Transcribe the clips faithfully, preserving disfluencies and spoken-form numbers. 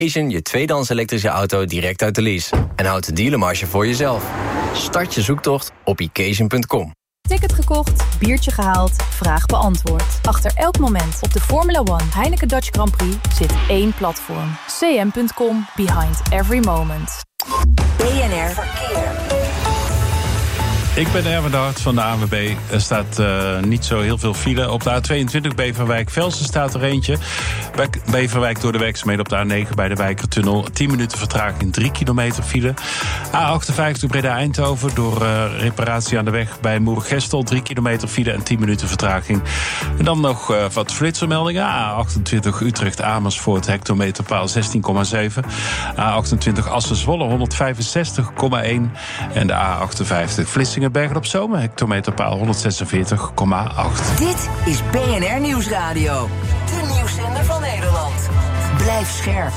Occasion je tweedehands elektrische auto direct uit de lease. En houd de dealermarge voor jezelf. Start je zoektocht op occasion punt com. Ticket gekocht, biertje gehaald, vraag beantwoord. Achter elk moment op de Formula One Heineken Dutch Grand Prix zit één platform. c m punt com, behind every moment. B N R Verkeer. Ik ben Erwin de Hart van de A N W B. Er staat uh, niet zo heel veel file. Op de A tweeëntwintig Beverwijk-Velsen staat er eentje. Bij Beverwijk door de werkzaamheden op de A negen bij de Wijkertunnel. tien minuten vertraging, drie kilometer file. A achtenvijftig Breda-Eindhoven door uh, reparatie aan de weg bij Moergestel. drie kilometer file en tien minuten vertraging. En dan nog uh, wat flitsermeldingen. A achtentwintig Utrecht-Amersfoort, hectometerpaal zestien komma zeven. A achtentwintig Assen-Zwolle, honderdvijfenzestig komma één. En de A achtenvijftig Vlissingen Bergen op Zoom, hectometerpaal honderdzesenveertig komma acht. Dit is B N R Nieuwsradio. De nieuwszender van Nederland. Blijf scherp.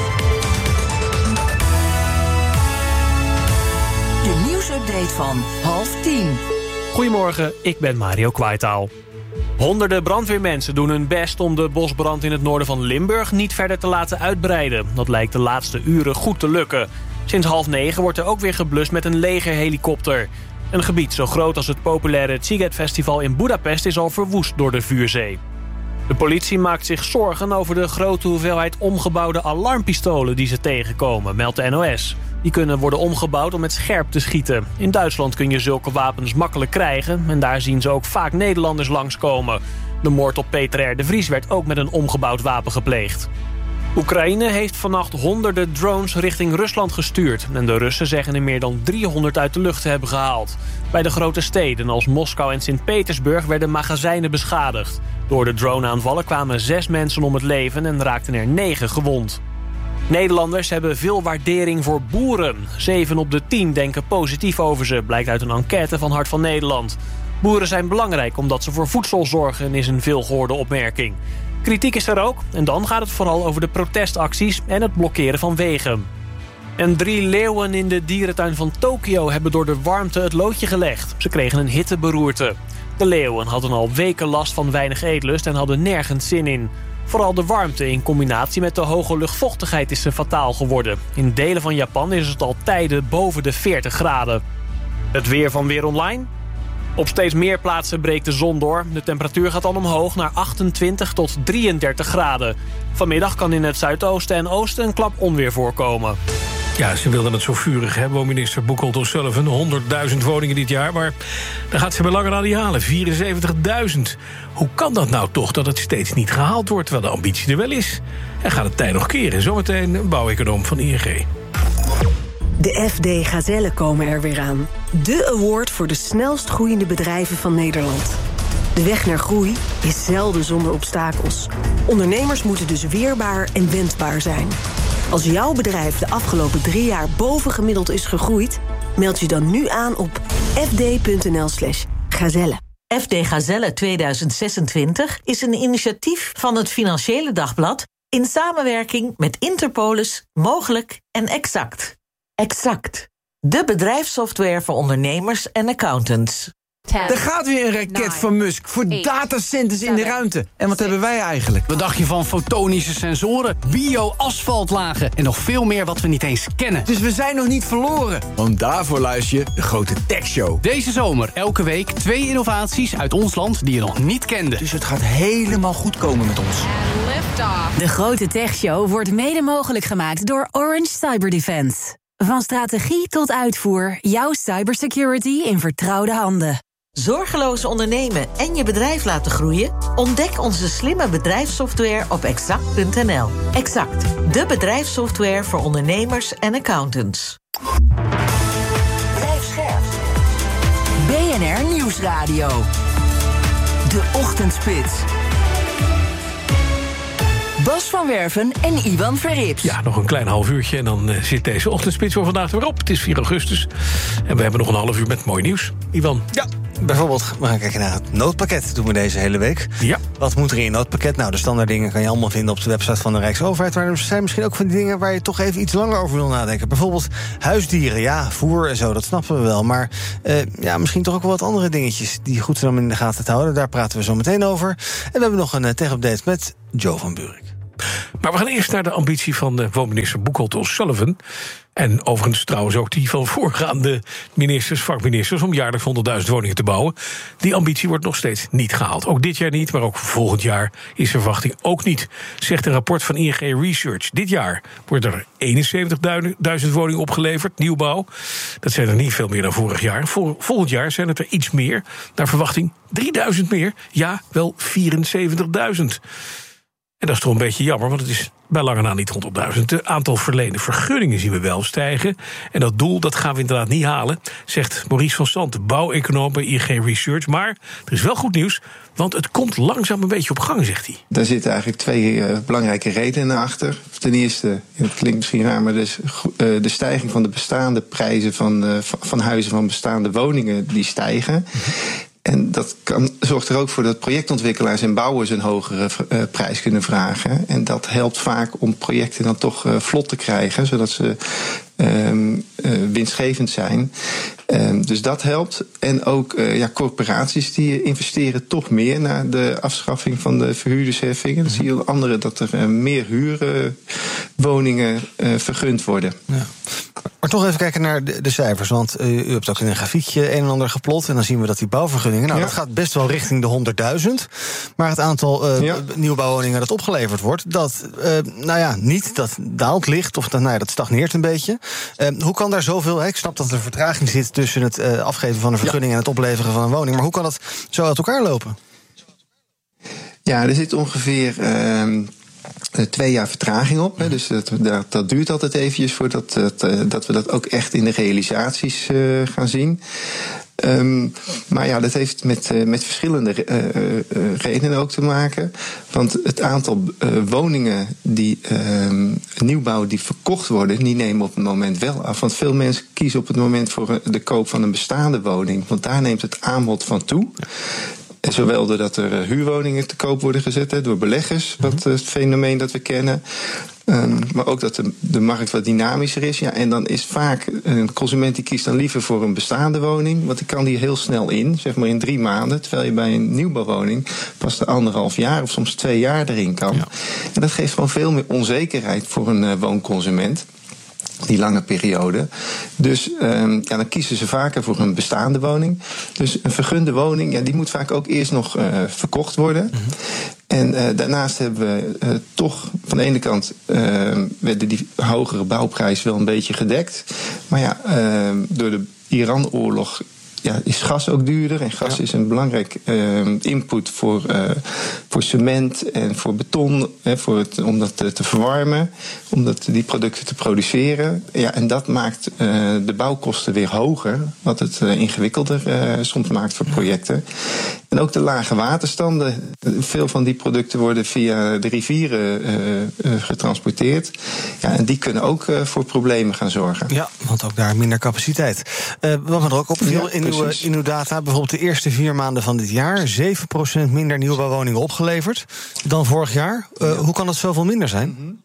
De nieuwsupdate van half tien. Goedemorgen, ik ben Mario Kwaitaal. Honderden brandweermensen doen hun best om de bosbrand in het noorden van Limburg niet verder te laten uitbreiden. Dat lijkt de laatste uren goed te lukken. Sinds half negen wordt er ook weer geblust met een legerhelikopter. Een gebied zo groot als het populaire Sziget Festival in Boedapest is al verwoest door de vuurzee. De politie maakt zich zorgen over de grote hoeveelheid omgebouwde alarmpistolen die ze tegenkomen, meldt de N O S. Die kunnen worden omgebouwd om met scherp te schieten. In Duitsland kun je zulke wapens makkelijk krijgen en daar zien ze ook vaak Nederlanders langskomen. De moord op Peter R. de Vries werd ook met een omgebouwd wapen gepleegd. Oekraïne heeft vannacht honderden drones richting Rusland gestuurd. En de Russen zeggen er meer dan driehonderd uit de lucht te hebben gehaald. Bij de grote steden als Moskou en Sint-Petersburg werden magazijnen beschadigd. Door de droneaanvallen kwamen zes mensen om het leven en raakten er negen gewond. Nederlanders hebben veel waardering voor boeren. Zeven op de tien denken positief over ze, blijkt uit een enquête van Hart van Nederland. Boeren zijn belangrijk omdat ze voor voedsel zorgen, is een veelgehoorde opmerking. Kritiek is er ook, en dan gaat het vooral over de protestacties en het blokkeren van wegen. En drie leeuwen in de dierentuin van Tokio hebben door de warmte het loodje gelegd. Ze kregen een hitteberoerte. De leeuwen hadden al weken last van weinig eetlust en hadden nergens zin in. Vooral de warmte in combinatie met de hoge luchtvochtigheid is ze fataal geworden. In delen van Japan is het al tijden boven de veertig graden. Het weer van Weer Online. Op steeds meer plaatsen breekt de zon door. De temperatuur gaat dan omhoog naar achtentwintig tot drieëndertig graden. Vanmiddag kan in het zuidoosten en oosten een klap onweer voorkomen. Ja, ze wilden het zo vurig hebben, wou minister Bucholz O'Sullivan. honderdduizend woningen dit jaar, maar daar gaat ze bij lange na niet halen. vierenzeventigduizend. Hoe kan dat nou toch dat het steeds niet gehaald wordt, terwijl de ambitie er wel is? En gaat het tijd nog keren? Zometeen een bouweconoom van I N G. De F D Gazellen komen er weer aan. De award voor de snelst groeiende bedrijven van Nederland. De weg naar groei is zelden zonder obstakels. Ondernemers moeten dus weerbaar en wendbaar zijn. Als jouw bedrijf de afgelopen drie jaar bovengemiddeld is gegroeid, meld je dan nu aan op fd.nl slash gazelle. F D Gazelle tweeduizend zesentwintig is een initiatief van het Financiële Dagblad in samenwerking met Interpolis, Mogelijk en Exact. Exact. De bedrijfssoftware voor ondernemers en accountants. Er gaat weer een raket van Musk voor datacenters in de ruimte. En wat hebben wij eigenlijk? Wat dacht je van fotonische sensoren, bio-asfaltlagen en nog veel meer wat we niet eens kennen? Dus we zijn nog niet verloren. Want daarvoor luister je de Grote Tech Show. Deze zomer elke week twee innovaties uit ons land die je nog niet kende. Dus het gaat helemaal goed komen met ons. De Grote Tech Show wordt mede mogelijk gemaakt door Orange Cyber Defense. Van strategie tot uitvoer, jouw cybersecurity in vertrouwde handen. Zorgeloos ondernemen en je bedrijf laten groeien? Ontdek onze slimme bedrijfssoftware op exact punt n l. Exact, de bedrijfssoftware voor ondernemers en accountants. Blijf scherp. B N R Nieuwsradio. De Ochtendspits. Bas van Werven en Iwan Verrips. Ja, nog een klein half uurtje en dan uh, zit deze ochtendspits voor vandaag weer op. Het is vier augustus en we hebben nog een half uur met mooi nieuws. Iwan. Ja, bijvoorbeeld, we gaan kijken naar het noodpakket. Doen we deze hele week. Ja. Wat moet er in een noodpakket? Nou, de standaard dingen kan je allemaal vinden op de website van de Rijksoverheid. Maar er zijn misschien ook van die dingen waar je toch even iets langer over wil nadenken. Bijvoorbeeld huisdieren, ja, voer en zo, dat snappen we wel. Maar uh, ja, misschien toch ook wel wat andere dingetjes die goed zijn om in de gaten te houden. Daar praten we zo meteen over. En we hebben nog een uh, tech-update met Joe van Buurik. Maar we gaan eerst naar de ambitie van de woonminister Buchholz O'Sullivan. En overigens trouwens ook die van voorgaande ministers, vakministers, om jaarlijks honderdduizend woningen te bouwen. Die ambitie wordt nog steeds niet gehaald. Ook dit jaar niet, maar ook volgend jaar is de verwachting ook niet, zegt een rapport van I N G Research. Dit jaar worden er eenenzeventigduizend woningen opgeleverd, nieuwbouw. Dat zijn er niet veel meer dan vorig jaar. Vol, volgend jaar zijn het er iets meer. Naar verwachting drieduizend meer. Ja, wel vierenzeventigduizend. En dat is toch een beetje jammer, want het is bij lange na niet honderdduizend. Het aantal verleende vergunningen zien we wel stijgen. En dat doel dat gaan we inderdaad niet halen, zegt Maurice van Sant, bouweconoom bij I N G Research. Maar er is wel goed nieuws, want het komt langzaam een beetje op gang, zegt hij. Daar zitten eigenlijk twee uh, belangrijke redenen achter. Ten eerste, het klinkt misschien raar, maar dus, uh, de stijging van de bestaande prijzen van, uh, van huizen, van bestaande woningen, die stijgen. En dat kan, zorgt er ook voor dat projectontwikkelaars en bouwers een hogere uh, prijs kunnen vragen. En dat helpt vaak om projecten dan toch uh, vlot te krijgen, zodat ze um, uh, winstgevend zijn. Um, dus dat helpt. En ook uh, ja, corporaties die investeren toch meer na de afschaffing van de verhuurdersheffingen. Dan zie je anderen dat er uh, meer huurwoningen uh, vergund worden. Ja. Maar toch even kijken naar de, de cijfers. Want uh, u hebt ook in een grafiekje een en ander geplot. En dan zien we dat die bouwvergunningen, nou, ja. dat gaat best wel richting de honderdduizend. Maar het aantal uh, ja. nieuwbouwwoningen dat opgeleverd wordt, dat, uh, nou ja, niet, dat daalt licht. Of dat, nou ja, dat stagneert een beetje. Uh, hoe kan daar zoveel, hè, ik snap dat er vertraging zit tussen het uh, afgeven van een vergunning ja. en het opleveren van een woning. Maar hoe kan dat zo uit elkaar lopen? Ja, er zit ongeveer Uh, twee jaar vertraging op. Hè, dus dat, dat, dat duurt altijd eventjes voordat dat, uh, dat we dat ook echt in de realisaties uh, gaan zien. Um, maar ja, dat heeft met, uh, met verschillende uh, uh, redenen ook te maken. Want het aantal uh, woningen die uh, nieuwbouw die verkocht worden, die nemen op het moment wel af. Want veel mensen kiezen op het moment voor de koop van een bestaande woning. Want daar neemt het aanbod van toe. Zowel doordat er huurwoningen te koop worden gezet, hè, door beleggers, wat het fenomeen dat we kennen. Um, maar ook dat de, de markt wat dynamischer is. Ja, en dan is vaak een consument die kiest dan liever voor een bestaande woning. Want die kan die heel snel in, zeg maar in drie maanden. Terwijl je bij een nieuwbouwwoning pas de anderhalf jaar of soms twee jaar erin kan. Ja. En dat geeft gewoon veel meer onzekerheid voor een uh, woonconsument. Die lange periode. Dus um, ja, dan kiezen ze vaker voor een bestaande woning. Dus een vergunde woning, ja, die moet vaak ook eerst nog uh, verkocht worden. Mm-hmm. En uh, daarnaast hebben we uh, toch van de ene kant uh, werden die hogere bouwprijs wel een beetje gedekt. Maar ja, uh, door de Iran-oorlog ja, is gas ook duurder. En gas ja. is een belangrijk uh, input voor, uh, voor cement en voor beton. Hè, voor het, om dat te, te verwarmen. Om dat, die producten te produceren. Ja, en dat maakt uh, de bouwkosten weer hoger. Wat het uh, ingewikkelder uh, soms maakt voor projecten. En ook de lage waterstanden. Veel van die producten worden via de rivieren uh, uh, getransporteerd. Ja, en die kunnen ook uh, voor problemen gaan zorgen. Ja, want ook daar minder capaciteit. Uh, wat me er ook opviel ja, in, uw, in uw data, bijvoorbeeld de eerste vier maanden van dit jaar, zeven procent minder nieuwbouwwoningen opgeleverd dan vorig jaar. Uh, ja. Hoe kan dat zoveel minder zijn? Mm-hmm.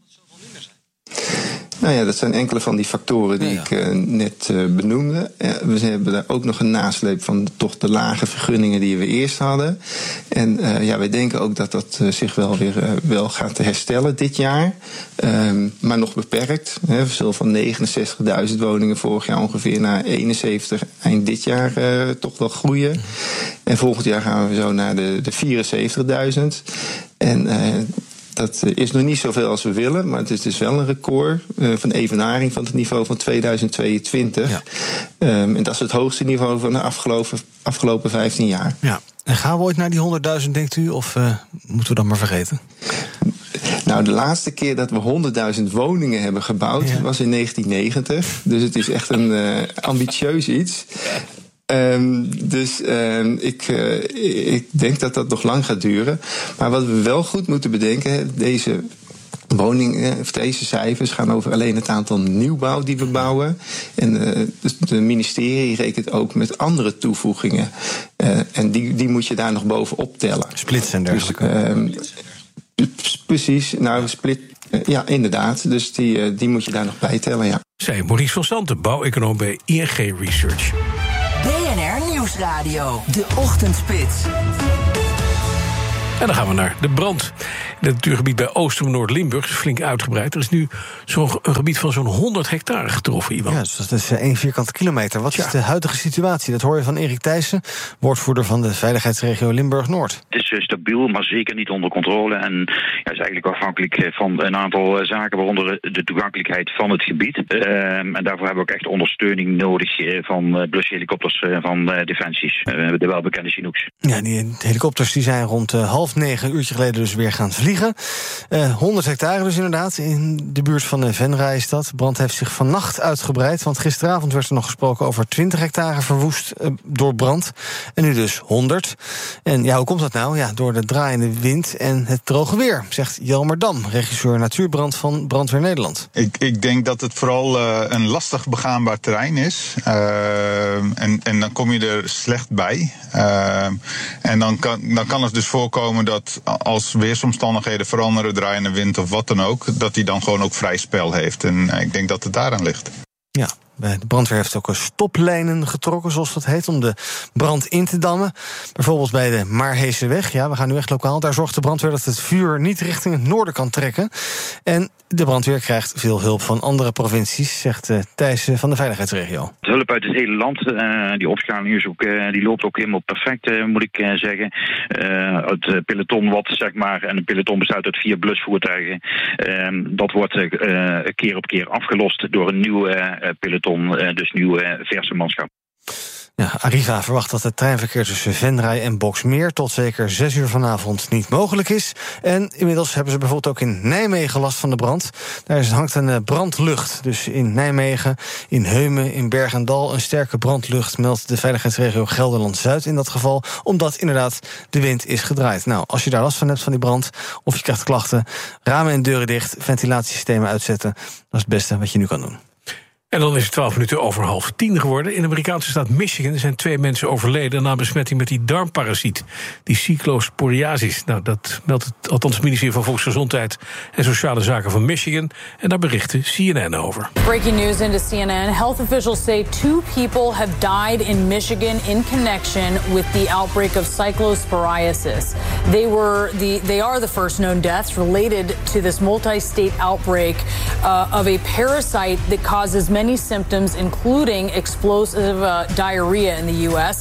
Nou ja, dat zijn enkele van die factoren die ja, ja. ik uh, net uh, benoemde. Uh, we hebben daar ook nog een nasleep van toch de lage vergunningen die we eerst hadden. En uh, ja, wij denken ook dat dat uh, zich wel weer uh, wel gaat herstellen dit jaar. Um, maar nog beperkt. Hè. We zullen van negenenzestigduizend woningen vorig jaar ongeveer naar eenenzeventig eind dit jaar uh, toch wel groeien. Mm. En volgend jaar gaan we zo naar de, de vierenzeventigduizend. En uh, dat is nog niet zoveel als we willen, maar het is dus wel een record uh, van evenaring van het niveau van tweeduizend tweeëntwintig. Ja. Um, en dat is het hoogste niveau van de afgelopen, afgelopen vijftien jaar. Ja. En gaan we ooit naar die honderdduizend, denkt u, of uh, moeten we dat maar vergeten? Nou, de laatste keer dat we honderdduizend woningen hebben gebouwd ja. was in negentien negentig. Dus het is echt een uh, ambitieus iets. Um, dus um, ik, uh, ik denk dat dat nog lang gaat duren. Maar wat we wel goed moeten bedenken, deze woningen, of deze cijfers gaan over alleen het aantal nieuwbouw die we bouwen. En uh, dus de ministerie rekent ook met andere toevoegingen. Uh, en die, die moet je daar nog bovenop tellen. Splits en dergelijke. Dus, um, precies, nou, split. Uh, ja, inderdaad. Dus die, uh, die moet je daar nog bij tellen, ja. Zij Maurice van Sant, bouweconoom bij I N G Research. B N R Nieuwsradio, de ochtendspits. En dan gaan we naar de brand. In het natuurgebied bij Oostrum Noord-Limburg is flink uitgebreid. Er is nu zo'n een gebied van zo'n honderd hectare getroffen, Ivan. Ja, dus dat is één vierkante kilometer. Wat is de huidige situatie? Dat hoor je van Erik Thijssen, woordvoerder van de veiligheidsregio Limburg-Noord. Het is stabiel, maar zeker niet onder controle. En ja, is eigenlijk afhankelijk van een aantal zaken, waaronder de toegankelijkheid van het gebied. Uh, en daarvoor hebben we ook echt ondersteuning nodig van blushelikopters van Defensies, uh, de welbekende Chinooks. Ja, die helikopters die zijn rond uh, half negen, een uurtje geleden dus weer gaan vliegen. Uh, honderd hectare dus inderdaad, in de buurt van uh, Venray is dat. De brand heeft zich vannacht uitgebreid, want gisteravond werd er nog gesproken over twintig hectare verwoest uh, door brand. En nu dus honderd. En ja, hoe komt dat nou? Ja, door de draaiende wind en het droge weer, zegt Jelmer Dam, regisseur natuurbrand van Brandweer Nederland. Ik, ik denk dat het vooral uh, een lastig begaanbaar terrein is. Uh, en, en dan kom je er slecht bij. Uh, en dan kan, dan kan het dus voorkomen dat als weersomstandigheden veranderen, draaiende wind of wat dan ook, dat hij dan gewoon ook vrij spel heeft. En uh, ik denk dat het daaraan ligt. Ja. De brandweer heeft ook stoplijnen getrokken, zoals dat heet, om de brand in te dammen. Bijvoorbeeld bij de Maarheeseweg. Ja, we gaan nu echt lokaal. Daar zorgt de brandweer dat het vuur niet richting het noorden kan trekken. En de brandweer krijgt veel hulp van andere provincies, zegt uh, Thijs van de veiligheidsregio. Hulp uit het hele land. Uh, die opschaling is ook, uh, die loopt ook helemaal perfect, uh, moet ik uh, zeggen. Uh, het peloton wat, zeg maar, en een peloton bestaat uit vier blusvoertuigen. Uh, dat wordt uh, keer op keer afgelost door een nieuw uh, peloton. Dus nieuw uh, verse manschap. Ja, Arriva verwacht dat het treinverkeer tussen Venray en Boxmeer tot zeker zes uur vanavond niet mogelijk is. En inmiddels hebben ze bijvoorbeeld ook in Nijmegen last van de brand. Daar hangt een brandlucht. Dus in Nijmegen, in Heumen, in Berg en Dal een sterke brandlucht, meldt de veiligheidsregio Gelderland-Zuid in dat geval, omdat inderdaad de wind is gedraaid. Nou, als je daar last van hebt van die brand, of je krijgt klachten, ramen en deuren dicht, ventilatiesystemen uitzetten, dat is het beste wat je nu kan doen. En dan is het twaalf minuten over half tien geworden. In de Amerikaanse staat Michigan zijn twee mensen overleden na besmetting met die darmparasiet, die cyclosporiasis. Nou, dat meldt het, althans het ministerie van Volksgezondheid en Sociale Zaken van Michigan. En daar berichtte C N N over. Breaking news into C N N. Health officials say two people have died in Michigan in connection with the outbreak of cyclosporiasis. They were the they are the first known deaths related to this multi-state outbreak uh, of a parasite that causes many symptoms, including explosive uh, diarrhea in the U S.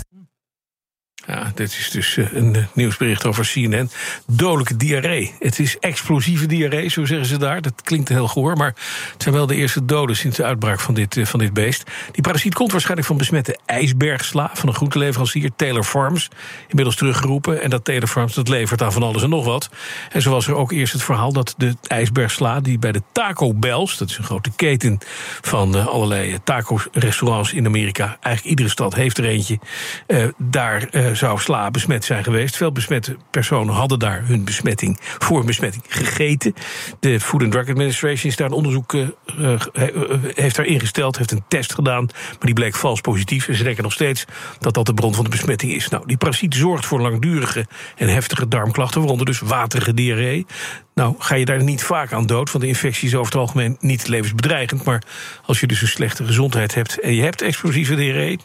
Ja, dit is dus een nieuwsbericht over C N N. Dodelijke diarree. Het is explosieve diarree, zo zeggen ze daar. Dat klinkt heel goor, maar het zijn wel de eerste doden sinds de uitbraak van dit, van dit beest. Die parasiet komt waarschijnlijk van besmette ijsbergsla van een groenteleverancier Taylor Farms. Inmiddels teruggeroepen. En dat Taylor Farms, dat levert aan van alles en nog wat. En zo was er ook eerst het verhaal dat de ijsbergsla die bij de Taco Bells, dat is een grote keten van uh, allerlei taco-restaurants in Amerika, eigenlijk iedere stad heeft er eentje, uh, daar uh, zou sla besmet zijn geweest. Veel besmette personen hadden daar hun besmetting voor een besmetting gegeten. De Food and Drug Administration is daar een onderzoek uh, uh, heeft daar ingesteld, heeft een test gedaan, maar die bleek vals positief. En ze denken nog steeds dat dat de bron van de besmetting is. Nou, die parasiet zorgt voor langdurige en heftige darmklachten, waaronder dus waterige diarree. Nou, ga je daar niet vaak aan dood, want de infectie is over het algemeen niet levensbedreigend. Maar als je dus een slechte gezondheid hebt en je hebt explosieve diarree,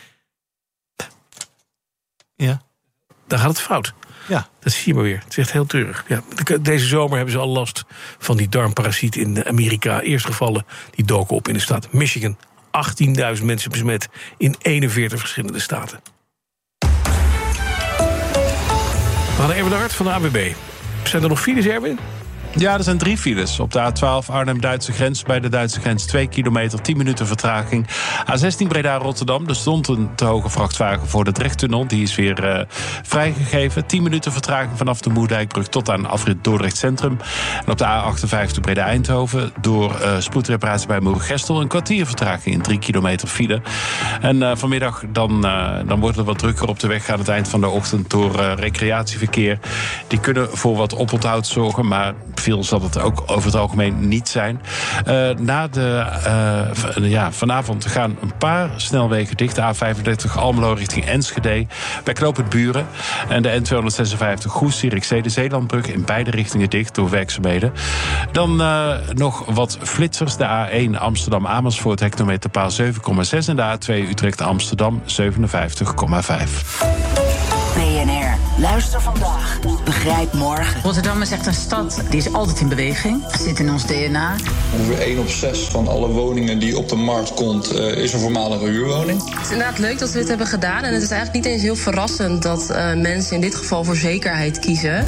ja, dan gaat het fout. Ja. Dat zie je maar weer. Het is echt heel treurig. Ja, deze zomer hebben ze al last van die darmparasiet in Amerika. Eerste gevallen, die doken op in de staat Michigan. achttienduizend mensen besmet in eenenveertig verschillende staten. We gaan even naar Hart van de A W B. Zijn er nog files, Erwin? Ja, er zijn drie files. Op de A twaalf Arnhem-Duitse grens, bij de Duitse grens twee kilometer, tien minuten vertraging. A zestien Breda-Rotterdam, er stond een te hoge vrachtwagen voor de Drechttunnel. Die is weer uh, vrijgegeven. tien minuten vertraging vanaf de Moerdijkbrug tot aan afrit Dordrecht Centrum. En op de A achtenvijftig Breda-Eindhoven door uh, spoedreparatie bij Moergestel een kwartier vertraging in drie kilometer file. En uh, vanmiddag dan, uh, dan wordt het wat drukker op de weg aan het eind van de ochtend door uh, recreatieverkeer. Die kunnen voor wat oponthoud zorgen, maar veel zal het ook over het algemeen niet zijn. Uh, na de, uh, ja, vanavond gaan een paar snelwegen dicht. De A vijfendertig Almelo richting Enschede. Bij knooppunt Buren. En de N tweehonderdzesenvijftig Goes-Zierikzee, de Zeelandbrug in beide richtingen dicht door werkzaamheden. Dan uh, nog wat flitsers. De A één Amsterdam-Amersfoort, hectometerpaal zeven komma zes. En de A twee Utrecht-Amsterdam, zevenenvijftig komma vijf. B N R Luister vandaag, begrijp morgen. Rotterdam is echt een stad die is altijd in beweging. Het zit in ons D N A. Ongeveer één op zes van alle woningen die op de markt komt, uh, is een voormalige huurwoning. Het is inderdaad leuk dat we dit hebben gedaan. En het is eigenlijk niet eens heel verrassend dat uh, mensen in dit geval voor zekerheid kiezen.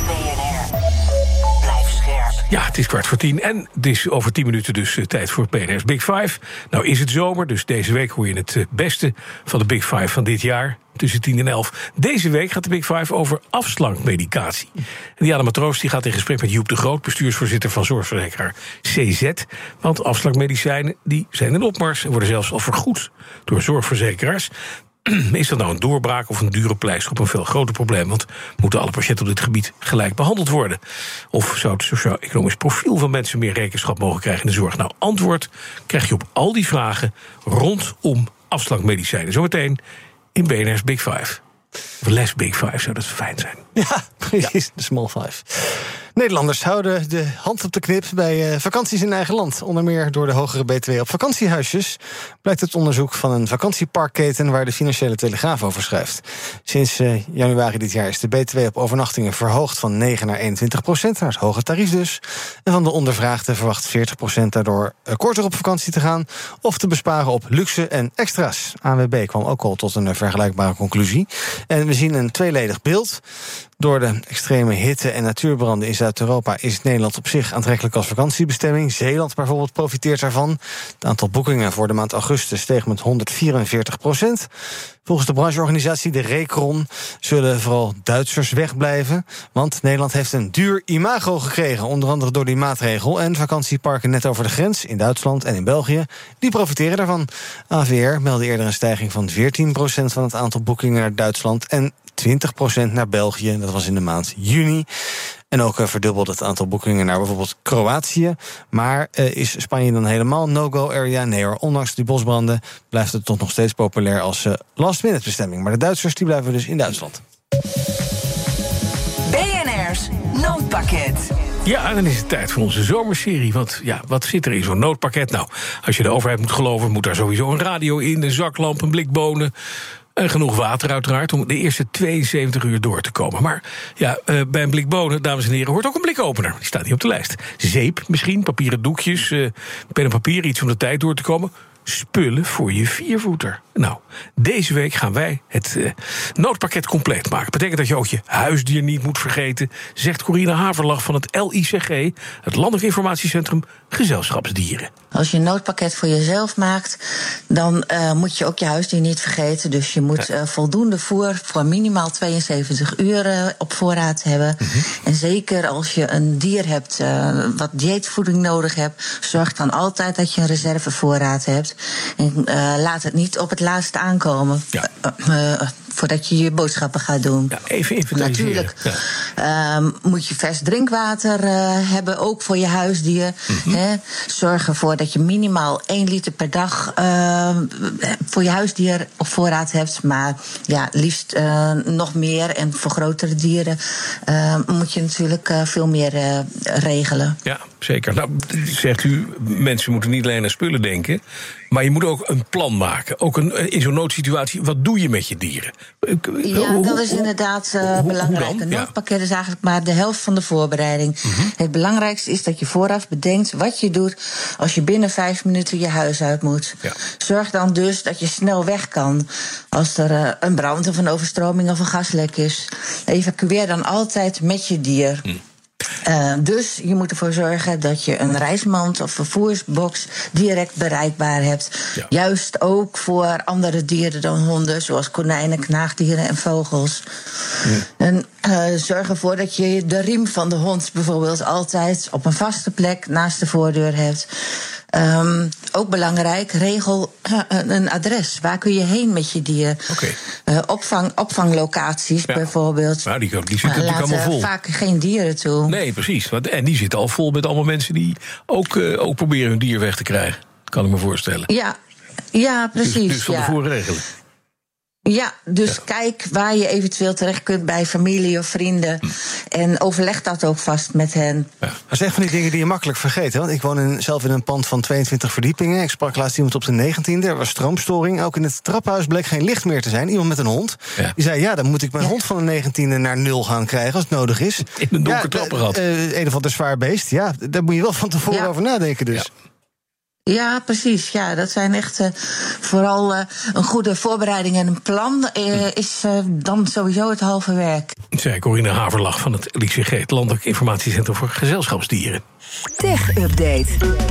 Ja, het is kwart voor tien en het is over tien minuten dus uh, tijd voor B N R's Big Five. Nou is het zomer, dus deze week hoor je het uh, beste van de Big Five van dit jaar. Tussen tien en elf. Deze week gaat de Big Five over afslankmedicatie. En Diana Matroos die gaat in gesprek met Joep de Groot, bestuursvoorzitter van zorgverzekeraar C Z. Want afslankmedicijnen die zijn in opmars en worden zelfs al vergoed door zorgverzekeraars. Is dat nou een doorbraak of een dure pleister op een veel groter probleem? Want moeten alle patiënten op dit gebied gelijk behandeld worden? Of zou het sociaal-economisch profiel van mensen meer rekenschap mogen krijgen in de zorg? Nou, antwoord krijg je op al die vragen rondom afslankmedicijnen. Zometeen in B N R's Big Five. Of less Big Five zou dat fijn zijn. Ja, precies, ja. De small five. Nederlanders houden de hand op de knip bij uh, vakanties in eigen land. Onder meer door de hogere B T W op vakantiehuisjes. Blijkt het onderzoek van een vakantieparkketen waar de Financiële Telegraaf over schrijft. Sinds uh, januari dit jaar is de B T W op overnachtingen verhoogd van negen naar eenentwintig procent. Naar het hoge tarief dus. En van de ondervraagden verwacht veertig procent daardoor uh, korter op vakantie te gaan of te besparen op luxe en extra's. A N W B kwam ook al tot een uh, vergelijkbare conclusie. En we zien een tweeledig beeld. Door de extreme hitte en natuurbranden in Zuid-Europa is Nederland op zich aantrekkelijk als vakantiebestemming. Zeeland bijvoorbeeld profiteert daarvan. Het aantal boekingen voor de maand augustus steeg met honderdvierenveertig procent. Volgens de brancheorganisatie de Recron zullen vooral Duitsers wegblijven. Want Nederland heeft een duur imago gekregen, onder andere door die maatregel. En vakantieparken net over de grens in Duitsland en in België, die profiteren daarvan. A V R meldde eerder een stijging van veertien procent van het aantal boekingen naar Duitsland en twintig procent naar België, dat was in de maand juni. En ook uh, verdubbelde het aantal boekingen naar bijvoorbeeld Kroatië. Maar uh, is Spanje dan helemaal no-go area? Nee hoor, ondanks die bosbranden blijft het toch nog steeds populair als uh, last-minute bestemming. Maar de Duitsers die blijven dus in Duitsland. B N R's Noodpakket. Ja, dan is het tijd voor onze zomerserie. Want ja, wat zit er in zo'n noodpakket? Nou, als je de overheid moet geloven, moet daar sowieso een radio in, een zaklamp, een blik bonen. En genoeg water uiteraard om de eerste tweeënzeventig uur door te komen. Maar ja, uh, bij een blik bonen, dames en heren, hoort ook een blikopener. Die staat niet op de lijst. Zeep misschien, papieren doekjes, uh, pen en papier, iets om de tijd door te komen. Spullen voor je viervoeter. Nou, deze week gaan wij het uh, noodpakket compleet maken. Betekent dat je ook je huisdier niet moet vergeten, zegt Corina Haverlag van het L I C G, het Landelijk Informatiecentrum Gezelschapsdieren. Als je een noodpakket voor jezelf maakt, dan uh, moet je ook je huisdier niet vergeten. Dus je moet uh, voldoende voer voor minimaal tweeënzeventig uur uh, op voorraad hebben. Mm-hmm. En zeker als je een dier hebt uh, wat dieetvoeding nodig hebt, zorg dan altijd dat je een reservevoorraad hebt. En uh, laat het niet op het laatste aankomen. Ja. Uh, uh, voordat je je boodschappen gaat doen. Ja, even inventariseren. Natuurlijk ja. uh, moet je vers drinkwater uh, hebben, ook voor je huisdier. Mm-hmm. Hè. Zorg ervoor dat je minimaal één liter per dag uh, voor je huisdier op voorraad hebt. Maar ja, liefst uh, nog meer. En voor grotere dieren uh, moet je natuurlijk uh, veel meer uh, regelen. Ja, zeker. Nou, zegt u, mensen moeten niet alleen aan spullen denken, maar je moet ook een plan maken. Ook een, in zo'n noodsituatie, wat doe je met je dieren? Ja, dat is inderdaad uh, belangrijk. Een noodpakket is eigenlijk maar de helft van de voorbereiding. Mm-hmm. Het belangrijkste is dat je vooraf bedenkt wat je doet als je binnen vijf minuten je huis uit moet. Ja. Zorg dan dus dat je snel weg kan als er uh, een brand of een overstroming of een gaslek is. Evacueer dan altijd met je dier. Mm. Uh, dus je moet ervoor zorgen dat je een reismand of vervoersbox direct bereikbaar hebt. Ja. Juist ook voor andere dieren dan honden, zoals konijnen, knaagdieren en vogels. Ja. En uh, zorg ervoor dat je de riem van de hond bijvoorbeeld altijd op een vaste plek naast de voordeur hebt. Um, ook belangrijk, regel uh, een adres. Waar kun je heen met je dier? Okay. Uh, opvang, opvanglocaties ja. bijvoorbeeld. Nou, die, die zitten uh, natuurlijk allemaal vol. Vaak geen dieren toe. Nee, precies. En die zitten al vol met allemaal mensen die ook, uh, ook proberen hun dier weg te krijgen. Kan ik me voorstellen. Ja, ja precies. Dus, dus van ja. tevoren regelen. Ja, dus ja. kijk waar je eventueel terecht kunt bij familie of vrienden. Hm. En overleg dat ook vast met hen. Ja. Dat zijn echt van die dingen die je makkelijk vergeet. Hè? Want ik woon in, zelf in een pand van tweeëntwintig verdiepingen. Ik sprak laatst iemand op de negentiende. Er was stroomstoring. Ook in het trappenhuis bleek geen licht meer te zijn. Iemand met een hond. Ja. Die zei, ja, dan moet ik mijn ja. hond van de negentiende naar nul gaan krijgen als het nodig is. In een donker ja, trappenrad. Uh, een of ander zwaar beest. Ja, daar moet je wel van tevoren ja. over nadenken dus. Ja. Ja, precies. Ja, dat zijn echt uh, vooral uh, een goede voorbereiding en een plan uh, is uh, dan sowieso het halve werk. Zei Corine Haverlach van het L I C G, het Landelijk Informatiecentrum voor Gezelschapsdieren. Tech Update.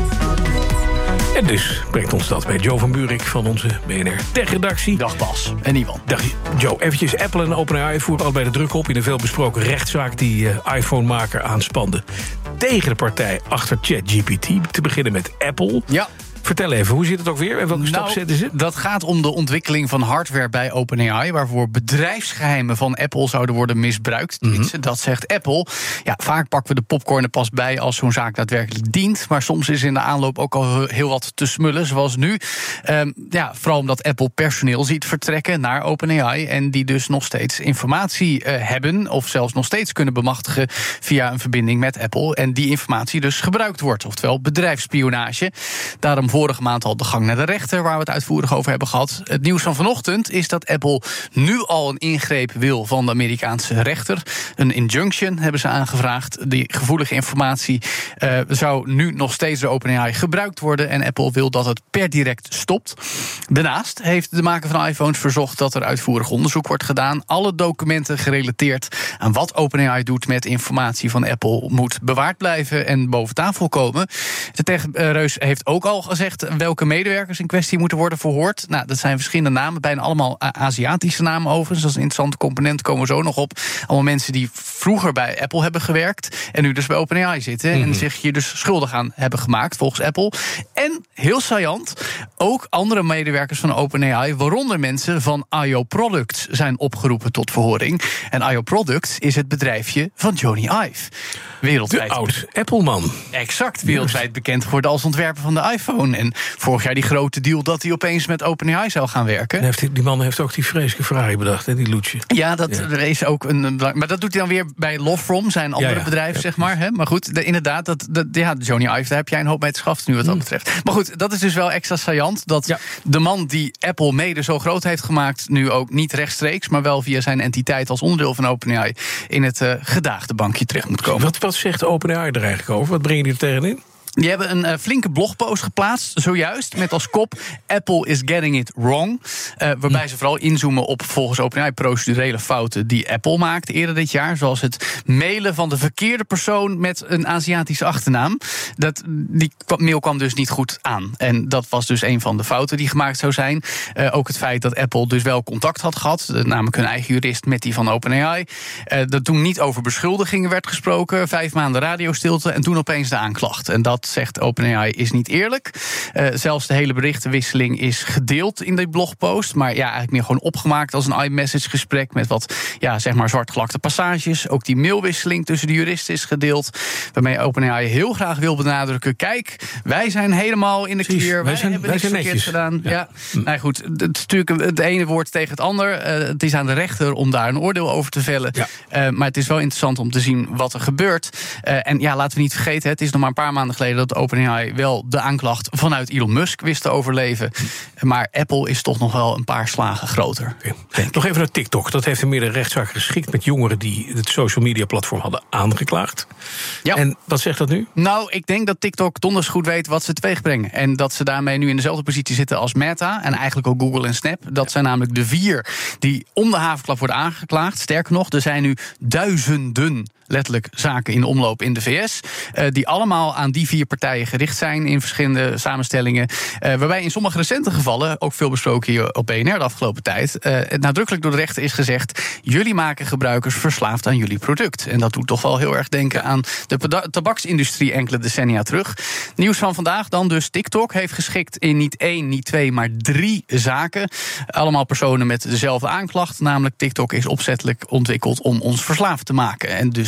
En dus brengt ons dat bij Joe van Buurik van onze B N R Tech-redactie. Dag Bas en Ivan. Dag Joe, eventjes Apple en OpenAI voeren allebei de druk op in een veelbesproken rechtszaak die uh, iPhone-maker aanspande tegen de partij achter ChatGPT. Te beginnen met Apple. Ja. Vertel even, hoe zit het ook weer en welke nou, stap zetten ze? Dat gaat om de ontwikkeling van hardware bij OpenAI, waarvoor bedrijfsgeheimen van Apple zouden worden misbruikt. Mm-hmm. Dat zegt Apple. Ja, vaak pakken we de popcorn er pas bij als zo'n zaak daadwerkelijk dient. Maar soms is in de aanloop ook al heel wat te smullen, zoals nu. Um, ja, vooral omdat Apple personeel ziet vertrekken naar OpenAI en die dus nog steeds informatie uh, hebben, of zelfs nog steeds kunnen bemachtigen via een verbinding met Apple. En die informatie dus gebruikt wordt, oftewel bedrijfsspionage. Daarom vorige maand al de gang naar de rechter, waar we het uitvoerig over hebben gehad. Het nieuws van vanochtend is dat Apple nu al een ingreep wil van de Amerikaanse rechter. Een injunction hebben ze aangevraagd. Die gevoelige informatie uh, zou nu nog steeds door OpenAI gebruikt worden en Apple wil dat het per direct stopt. Daarnaast heeft de maker van iPhones verzocht dat er uitvoerig onderzoek wordt gedaan. Alle documenten gerelateerd aan wat OpenAI doet met informatie van Apple moet bewaard blijven en boven tafel komen. De techreus heeft ook al gezegd welke medewerkers in kwestie moeten worden verhoord. Nou, dat zijn verschillende namen, bijna allemaal Aziatische namen overigens. Dat is een interessante component, komen we zo nog op. Allemaal mensen die vroeger bij Apple hebben gewerkt en nu dus bij OpenAI zitten. Mm-hmm. En zich hier dus schuldig aan hebben gemaakt, volgens Apple. En, heel saillant, ook andere medewerkers van OpenAI, waaronder mensen van I O Products, zijn opgeroepen tot verhoring. En I O Products is het bedrijfje van Jony Ive. Wereldwijd. De oud Apple-man. Exact, wereldwijd bekend geworden als ontwerper van de iPhone. En vorig jaar die grote deal dat hij opeens met OpenAI zou gaan werken. En heeft die, die man heeft ook die vreselijke Ferrari bedacht, hè, die Loetje. Ja, dat ja. Er is ook een. Maar dat doet hij dan weer bij Lovefrom, zijn andere ja, ja. bedrijf, ja, zeg maar. Hè? Maar goed, de, inderdaad, dat, dat, ja, Jony Ive, daar heb jij een hoop mee te schaffen nu wat dat betreft. Maar goed, dat is dus wel extra saillant. Dat ja. de man die Apple mede zo groot heeft gemaakt, nu ook niet rechtstreeks, maar wel via zijn entiteit als onderdeel van OpenAI in het uh, gedaagde bankje terecht moet komen. Wat, wat zegt OpenAI er eigenlijk over? Wat brengen die er tegenin? Die hebben een uh, flinke blogpost geplaatst, zojuist, met als kop Apple is getting it wrong. Uh, waarbij hm. ze vooral inzoomen op volgens OpenAI procedurele fouten die Apple maakte eerder dit jaar. Zoals het mailen van de verkeerde persoon met een Aziatische achternaam. Dat, die mail kwam dus niet goed aan. En dat was dus een van de fouten die gemaakt zou zijn. Uh, ook het feit dat Apple dus wel contact had gehad, uh, namelijk hun eigen jurist met die van OpenAI. Uh, dat toen niet over beschuldigingen werd gesproken. Vijf maanden radiostilte en toen opeens de aanklacht. En dat, zegt OpenAI, is niet eerlijk. Uh, zelfs de hele berichtenwisseling is gedeeld in die blogpost. Maar ja, eigenlijk meer gewoon opgemaakt als een iMessage gesprek met wat, ja, zeg maar zwartgelakte passages. Ook die mailwisseling tussen de juristen is gedeeld. Waarmee OpenAI heel graag wil benadrukken, kijk, wij zijn helemaal in de clear. Wij, wij zijn, hebben wij niks verkeerd gedaan. Ja. Ja. Nou goed, het is natuurlijk het ene woord tegen het ander. Uh, het is aan de rechter om daar een oordeel over te vellen. Ja. Uh, maar het is wel interessant om te zien wat er gebeurt. Uh, en ja, laten we niet vergeten, het is nog maar een paar maanden geleden dat OpenAI wel de aanklacht vanuit Elon Musk wist te overleven. Maar Apple is toch nog wel een paar slagen groter. Okay. Nog even naar TikTok. Dat heeft een meerdere rechtszaak geschikt met jongeren die het social media platform hadden aangeklaagd. Ja. En wat zegt dat nu? Nou, ik denk dat TikTok donders goed weet wat ze teweeg brengen. En dat ze daarmee nu in dezelfde positie zitten als Meta en eigenlijk ook Google en Snap. Dat zijn namelijk de vier die om de havenklap worden aangeklaagd. Sterker nog, er zijn nu duizenden letterlijk zaken in de omloop in de V S, uh, die allemaal aan die vier partijen gericht zijn in verschillende samenstellingen. Uh, waarbij in sommige recente gevallen, ook veel besproken hier op B N R de afgelopen tijd, uh, het nadrukkelijk door de rechter is gezegd, jullie maken gebruikers verslaafd aan jullie product. En dat doet toch wel heel erg denken aan de tabaksindustrie enkele decennia terug. Nieuws van vandaag dan dus. TikTok heeft geschikt in niet één, niet twee, maar drie zaken. Allemaal personen met dezelfde aanklacht. Namelijk TikTok is opzettelijk ontwikkeld om ons verslaafd te maken. En dus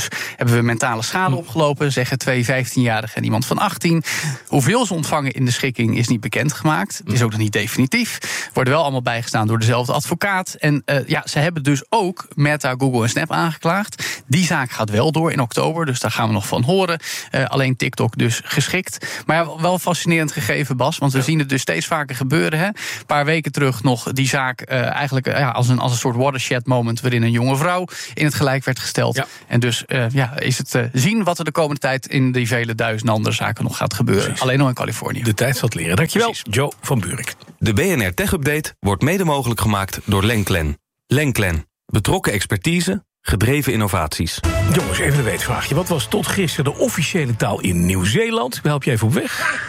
Dus hebben we mentale schade opgelopen, zeggen twee vijftienjarigen en iemand van achttien. Hoeveel ze ontvangen in de schikking is niet bekendgemaakt. Het is ook nog niet definitief. Worden wel allemaal bijgestaan door dezelfde advocaat. En uh, ja, ze hebben dus ook Meta, Google en Snap aangeklaagd. Die zaak gaat wel door in oktober, dus daar gaan we nog van horen. Uh, alleen TikTok dus geschikt. Maar ja, wel fascinerend gegeven, Bas, want we ja. zien het dus steeds vaker gebeuren. Hè. Een paar weken terug nog die zaak uh, eigenlijk uh, ja, als, een, als een soort watershed moment waarin een jonge vrouw in het gelijk werd gesteld. Ja. En dus uh, ja, is het uh, zien wat er de komende tijd in die vele duizenden andere zaken nog gaat gebeuren. Precies. Alleen nog in Californië. De tijd zal het leren. Dankjewel, Precies. Joe van Buurik. De B N R Tech Update wordt mede mogelijk gemaakt door Lenklen. Lenklen. Betrokken expertise, gedreven innovaties. Jongens, even een weetvraagje. Wat was tot gisteren de officiële taal in Nieuw-Zeeland? Help je even op weg?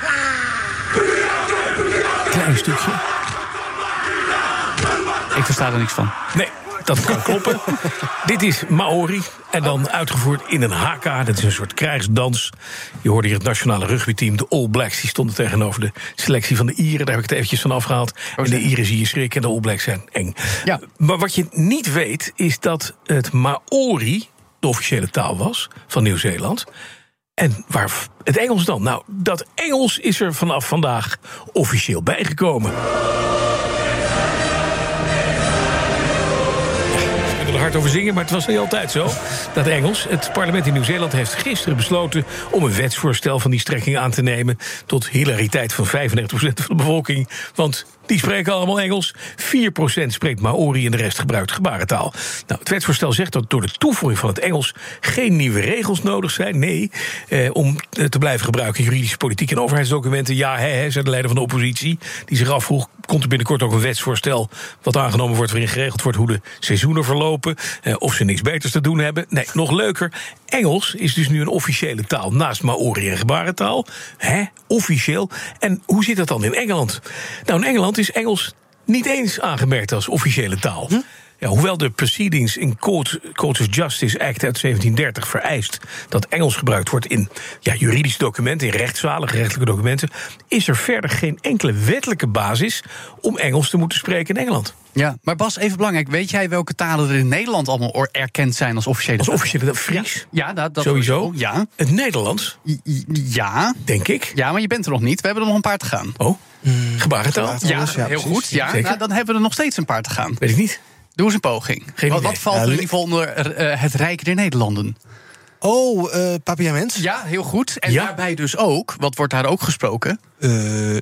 Klein stukje. Ik versta er niks van. Nee, dat kan kloppen. Dit is Maori. En dan uitgevoerd in een haka. Dat is een soort krijgsdans. Je hoorde hier het nationale rugbyteam, de All Blacks. Die stonden tegenover de selectie van de Ieren. Daar heb ik het eventjes van afgehaald. En de Ieren zie je schrikken en de All Blacks zijn eng. Ja. Maar wat je niet weet, is dat het Maori de officiële taal was van Nieuw-Zeeland. En waar het Engels dan? Nou, dat Engels is er vanaf vandaag officieel bijgekomen. Er hard over zingen, maar het was niet altijd zo. Dat Engels. Het parlement in Nieuw-Zeeland heeft gisteren besloten om een wetsvoorstel van die strekking aan te nemen. Tot hilariteit van vijfennegentig procent van de bevolking. Want die spreken allemaal Engels. vier procent spreekt Maori en de rest gebruikt gebarentaal. Nou, het wetsvoorstel zegt dat door de toevoeging van het Engels geen nieuwe regels nodig zijn. Nee, eh, om te blijven gebruiken juridische, politiek en overheidsdocumenten. Ja, hè, hè, zei de leider van de oppositie. Die zich afvroeg, komt er binnenkort ook een wetsvoorstel wat aangenomen wordt waarin geregeld wordt hoe de seizoenen verlopen. Eh, of ze niks beters te doen hebben. Nee, nog leuker. Engels is dus nu een officiële taal naast Maori en gebarentaal. Hè, officieel. En hoe zit dat dan in Engeland? Nou, in Engeland is Engels niet eens aangemerkt als officiële taal. Hm? Ja, hoewel de Proceedings in Code, Code of Justice Act uit zeventien dertig vereist dat Engels gebruikt wordt in ja, juridische documenten, in rechtszalen, gerechtelijke documenten, is er verder geen enkele wettelijke basis om Engels te moeten spreken in Engeland. Ja, maar Bas, even belangrijk. Weet jij welke talen er in Nederland allemaal erkend zijn als officiële taal? Als officiële taal? Fries? Ja, ja dat, dat sowieso. Ja. Het Nederlands? Ja. Denk ik. Ja, maar je bent er nog niet. We hebben er nog een paar te gaan. Oh, mm, gebarentaal? Ja, ja, heel goed. Ja, nou, dan hebben we er nog steeds een paar te gaan. Weet ik niet. Doe eens een poging. Geen wat, wat valt er in ieder geval onder uh, het Rijk der Nederlanden? Oh, uh, papiaments? Ja, heel goed. En ja. daarbij dus ook, wat wordt daar ook gesproken? Uh, Engels,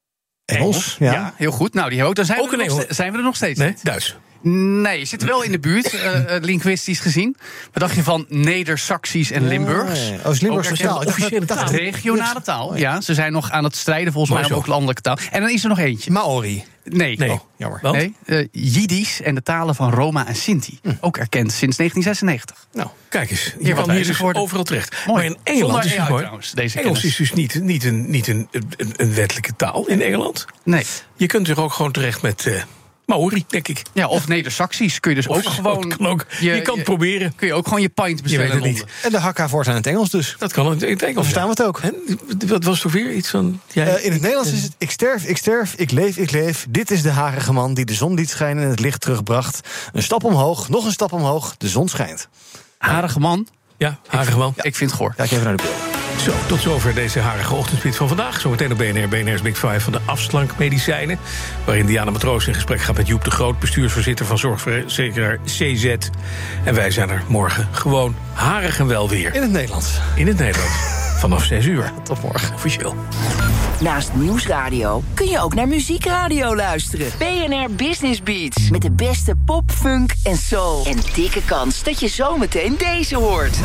Engels. Ja. ja, heel goed. Nou, die hebben ook. Dan zijn, ook we, er nog steeds, zijn we er nog steeds. Nee, Duits. Nee, je zit wel in de buurt, uh, linguïstisch gezien. Wat dacht je van Neder-Saxisch en Limburgs? Ja, oh, is Limburgs taal? Officiële taal. Regionale taal. Ja, ze zijn nog aan het strijden volgens mij om ook landelijke taal. En dan is er nog eentje. Maori. Nee, nee. Oh, jammer. Nee, uh, Jiddisch en de talen van Roma en Sinti. Hm. Ook erkend sinds negentien zesennegentig. Nou, kijk eens. Je kan hier dus overal terecht. Mooi. Maar in Engeland is het mooi. Trouwens, deze Engels kennis. is dus niet, niet, een, niet een, een, een wettelijke taal in Engeland. Nee. Je kunt er ook gewoon terecht met Uh, Maori, denk ik. Ja, of Neder-Saxisch kun je dus of ook gewoon. Kan ook, je, je kan het proberen. Kun je ook gewoon je pint bestellen. Je niet. En de hakka wordt aan het Engels dus. Dat kan in het Engels. Verstaan we het ook. En, wat was toch weer iets van. Ja, uh, in het Nederlands is het: ik sterf, ik sterf, ik leef, ik leef. Dit is de harige man die de zon liet schijnen en het licht terugbracht. Een stap omhoog, nog een stap omhoog, de zon schijnt. Harige man? Ja, harige man. Ja, ik vind het goor. Kijk even naar de beelden. Zo, tot zover deze harige ochtendspits van vandaag. Zometeen op B N R, B N R's Big Five van de afslankmedicijnen. Waarin Diana Matroos in gesprek gaat met Joep de Groot, bestuursvoorzitter van zorgverzekeraar C Z. En wij zijn er morgen gewoon harig en wel weer. In het Nederlands. In het Nederlands. Vanaf zes uur. Tot morgen. Officieel. Naast Nieuwsradio kun je ook naar Muziekradio luisteren. B N R Business Beats. Met de beste pop, funk en soul. En dikke kans dat je zometeen deze hoort.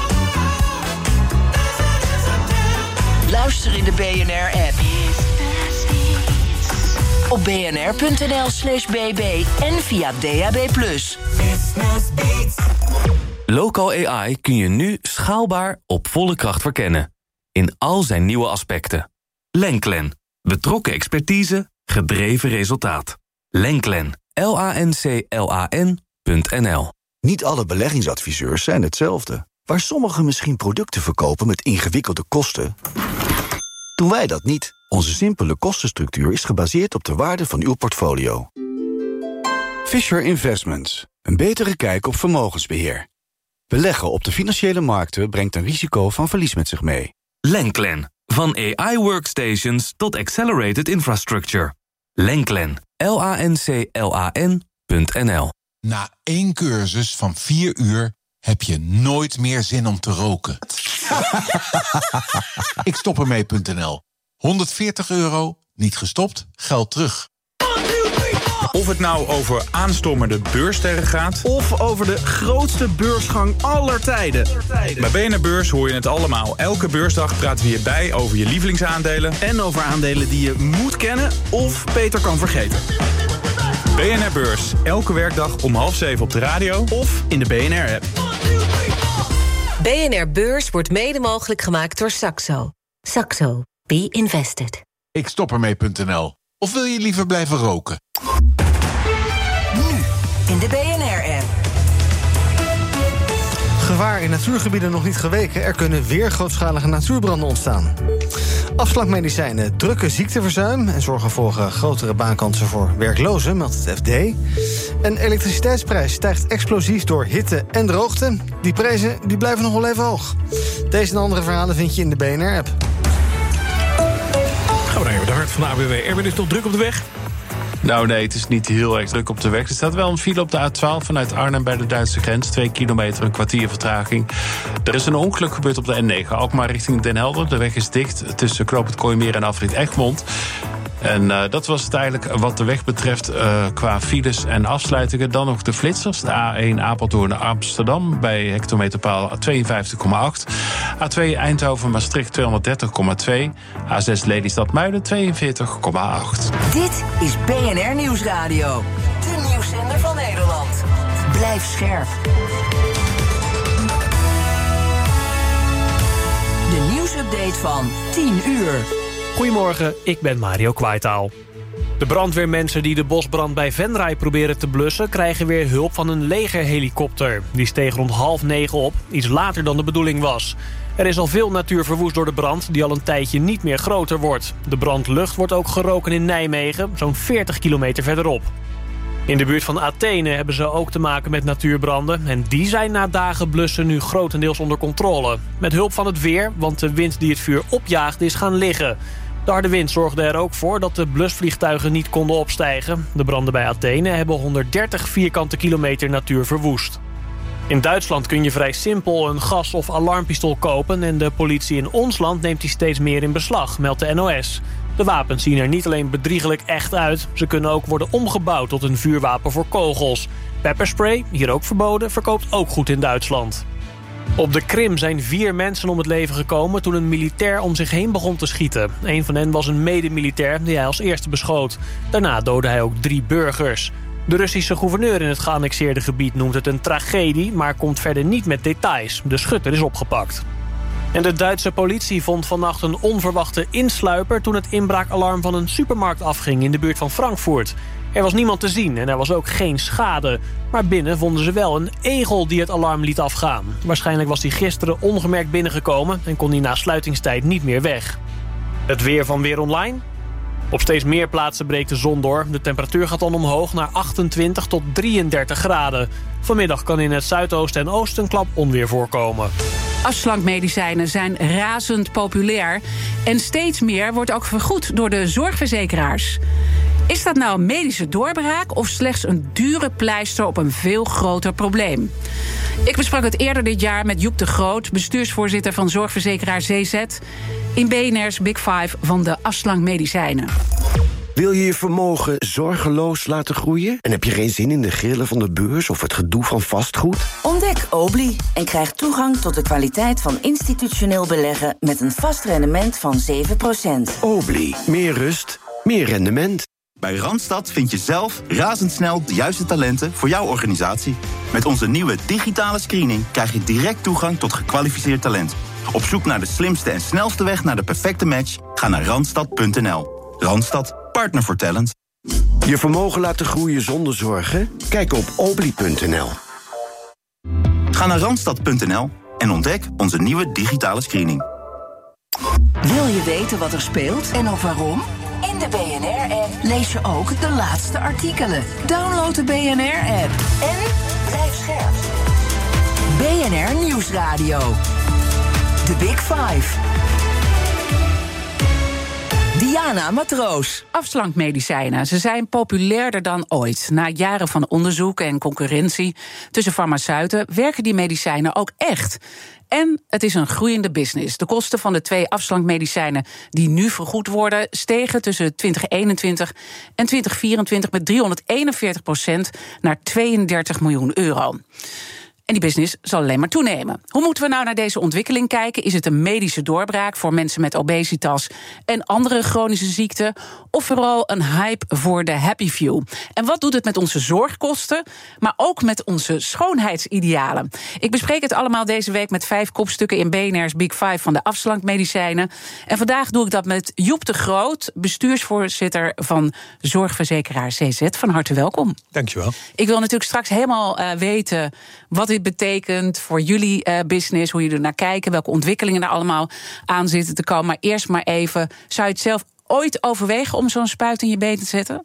Luister in de B N R-app. Op bnr.nl slash bb en via D A B plus. Local A I kun je nu schaalbaar op volle kracht verkennen. In al zijn nieuwe aspecten. Lenklen. Betrokken expertise, gedreven resultaat. Lenklen. L A N C L A N.nl. Niet alle beleggingsadviseurs zijn hetzelfde. Waar sommigen misschien producten verkopen met ingewikkelde kosten, doen wij dat niet. Onze simpele kostenstructuur is gebaseerd op de waarde van uw portfolio. Fisher Investments. Een betere kijk op vermogensbeheer. Beleggen op de financiële markten brengt een risico van verlies met zich mee. Lenklen. Van A I-workstations tot accelerated infrastructure. Lenklen. L A N C L A N punt N L. Na één cursus van vier uur heb je nooit meer zin om te roken. Ik stop ermee punt N L. honderdveertig euro, niet gestopt, geld terug. Of het nou over aanstormende beurssterren gaat, of over de grootste beursgang aller tijden. Bij B N R Beurs hoor je het allemaal. Elke beursdag praten we hierbij over je lievelingsaandelen. En over aandelen die je moet kennen of beter kan vergeten. B N R Beurs, elke werkdag om half zeven op de radio of in de B N R-app. B N R Beurs wordt mede mogelijk gemaakt door Saxo. Saxo. Be invested. Ik stop ermee punt N L. Of wil je liever blijven roken? Nu in de B N R-app. Gevaar in natuurgebieden nog niet geweken. Er kunnen weer grootschalige natuurbranden ontstaan. Afslankmedicijnen drukken ziekteverzuim en zorgen voor uh, grotere baankansen voor werklozen, meldt het F D. En elektriciteitsprijs stijgt explosief door hitte en droogte. Die prijzen die blijven nog wel even hoog. Deze en andere verhalen vind je in de B N R-app. Gaan we naar de hart van de A B W. Erwin, is nog druk op de weg? Nou nee, het is niet heel erg druk op de weg. Er staat wel een file op de A twaalf vanuit Arnhem bij de Duitse grens. Twee kilometer, een kwartier vertraging. Er is een ongeluk gebeurd op de N negen. Alkmaar richting Den Helder. De weg is dicht tussen Knoop het Kooimeer en afrit Egmond. En uh, dat was het eigenlijk wat de weg betreft uh, qua files en afsluitingen. Dan nog de flitsers. De A één Apeldoorn naar Amsterdam bij hectometerpaal tweeënvijftig komma acht. A twee Eindhoven-Maastricht tweehonderddertig komma twee. A zes Lelystad-Muiden tweeënveertig komma acht. Dit is B N R Nieuwsradio. De nieuwszender van Nederland. Blijf scherp. De nieuwsupdate van tien uur. Goedemorgen, ik ben Mario Kwaitaal. De brandweermensen die de bosbrand bij Venray proberen te blussen... krijgen weer hulp van een legerhelikopter. Die steeg rond half negen op, iets later dan de bedoeling was. Er is al veel natuur verwoest door de brand... die al een tijdje niet meer groter wordt. De brandlucht wordt ook geroken in Nijmegen, zo'n veertig kilometer verderop. In de buurt van Athene hebben ze ook te maken met natuurbranden... en die zijn na dagen blussen nu grotendeels onder controle. Met hulp van het weer, want de wind die het vuur opjaagt is gaan liggen. De harde wind zorgde er ook voor dat de blusvliegtuigen niet konden opstijgen. De branden bij Athene hebben honderddertig vierkante kilometer natuur verwoest. In Duitsland kun je vrij simpel een gas- of alarmpistool kopen... en de politie in ons land neemt die steeds meer in beslag, meldt de N O S. De wapens zien er niet alleen bedriegelijk echt uit... ze kunnen ook worden omgebouwd tot een vuurwapen voor kogels. Pepperspray, hier ook verboden, verkoopt ook goed in Duitsland. Op de Krim zijn vier mensen om het leven gekomen... toen een militair om zich heen begon te schieten. Een van hen was een medemilitair die hij als eerste beschoot. Daarna doodde hij ook drie burgers. De Russische gouverneur in het geannexeerde gebied noemt het een tragedie... maar komt verder niet met details. De schutter is opgepakt. En de Duitse politie vond vannacht een onverwachte insluiper... toen het inbraakalarm van een supermarkt afging in de buurt van Frankfurt. Er was niemand te zien en er was ook geen schade. Maar binnen vonden ze wel een egel die het alarm liet afgaan. Waarschijnlijk was hij gisteren ongemerkt binnengekomen... en kon hij na sluitingstijd niet meer weg. Het weer van Weer Online. Op steeds meer plaatsen breekt de zon door. De temperatuur gaat dan omhoog naar achtentwintig tot drieëndertig graden. Vanmiddag kan in het zuidoosten en oosten klap onweer voorkomen. Afslankmedicijnen zijn razend populair. En steeds meer wordt ook vergoed door de zorgverzekeraars. Is dat nou een medische doorbraak of slechts een dure pleister op een veel groter probleem? Ik besprak het eerder dit jaar met Joep de Groot, bestuursvoorzitter van zorgverzekeraar Z Z... in B N R's Big Five van de afslankmedicijnen. Wil je je vermogen zorgeloos laten groeien? En heb je geen zin in de grillen van de beurs of het gedoe van vastgoed? Ontdek Obli en krijg toegang tot de kwaliteit van institutioneel beleggen... met een vast rendement van zeven procent. Obli, meer rust, meer rendement. Bij Randstad vind je zelf razendsnel de juiste talenten voor jouw organisatie. Met onze nieuwe digitale screening krijg je direct toegang tot gekwalificeerd talent. Op zoek naar de slimste en snelste weg naar de perfecte match? Ga naar randstad punt n l. Randstad, partner voor talent. Je vermogen laten groeien zonder zorgen? Kijk op obli punt n l. Ga naar randstad punt n l en ontdek onze nieuwe digitale screening. Wil je weten wat er speelt en ook waarom? In de B N R-app lees je ook de laatste artikelen. Download de B N R-app en blijf scherp. B B N R Nieuwsradio. The Big Five. Diana Matroos. Afslankmedicijnen. Ze zijn populairder dan ooit. Na jaren van onderzoek en concurrentie tussen farmaceuten werken die medicijnen ook echt. En het is een groeiende business. De kosten van de twee afslankmedicijnen die nu vergoed worden stegen tussen twintig eenentwintig en twintig vierentwintig met driehonderdeenenveertig procent naar tweeëndertig miljoen euro. En die business zal alleen maar toenemen. Hoe moeten we nou naar deze ontwikkeling kijken? Is het een medische doorbraak voor mensen met obesitas en andere chronische ziekten? Of vooral een hype voor de happy few? En wat doet het met onze zorgkosten, maar ook met onze schoonheidsidealen? Ik bespreek het allemaal deze week met vijf kopstukken in B N R's Big Five van de afslankmedicijnen. En vandaag doe ik dat met Joep de Groot, bestuursvoorzitter van zorgverzekeraar C Z. Van harte welkom. Dankjewel. Ik wil natuurlijk straks helemaal uh, weten wat dit betekent voor jullie uh, business, hoe jullie er naar kijken, welke ontwikkelingen er allemaal aan zitten te komen. Maar eerst maar even, zou je het zelf ooit overwegen om zo'n spuit in je been te zetten?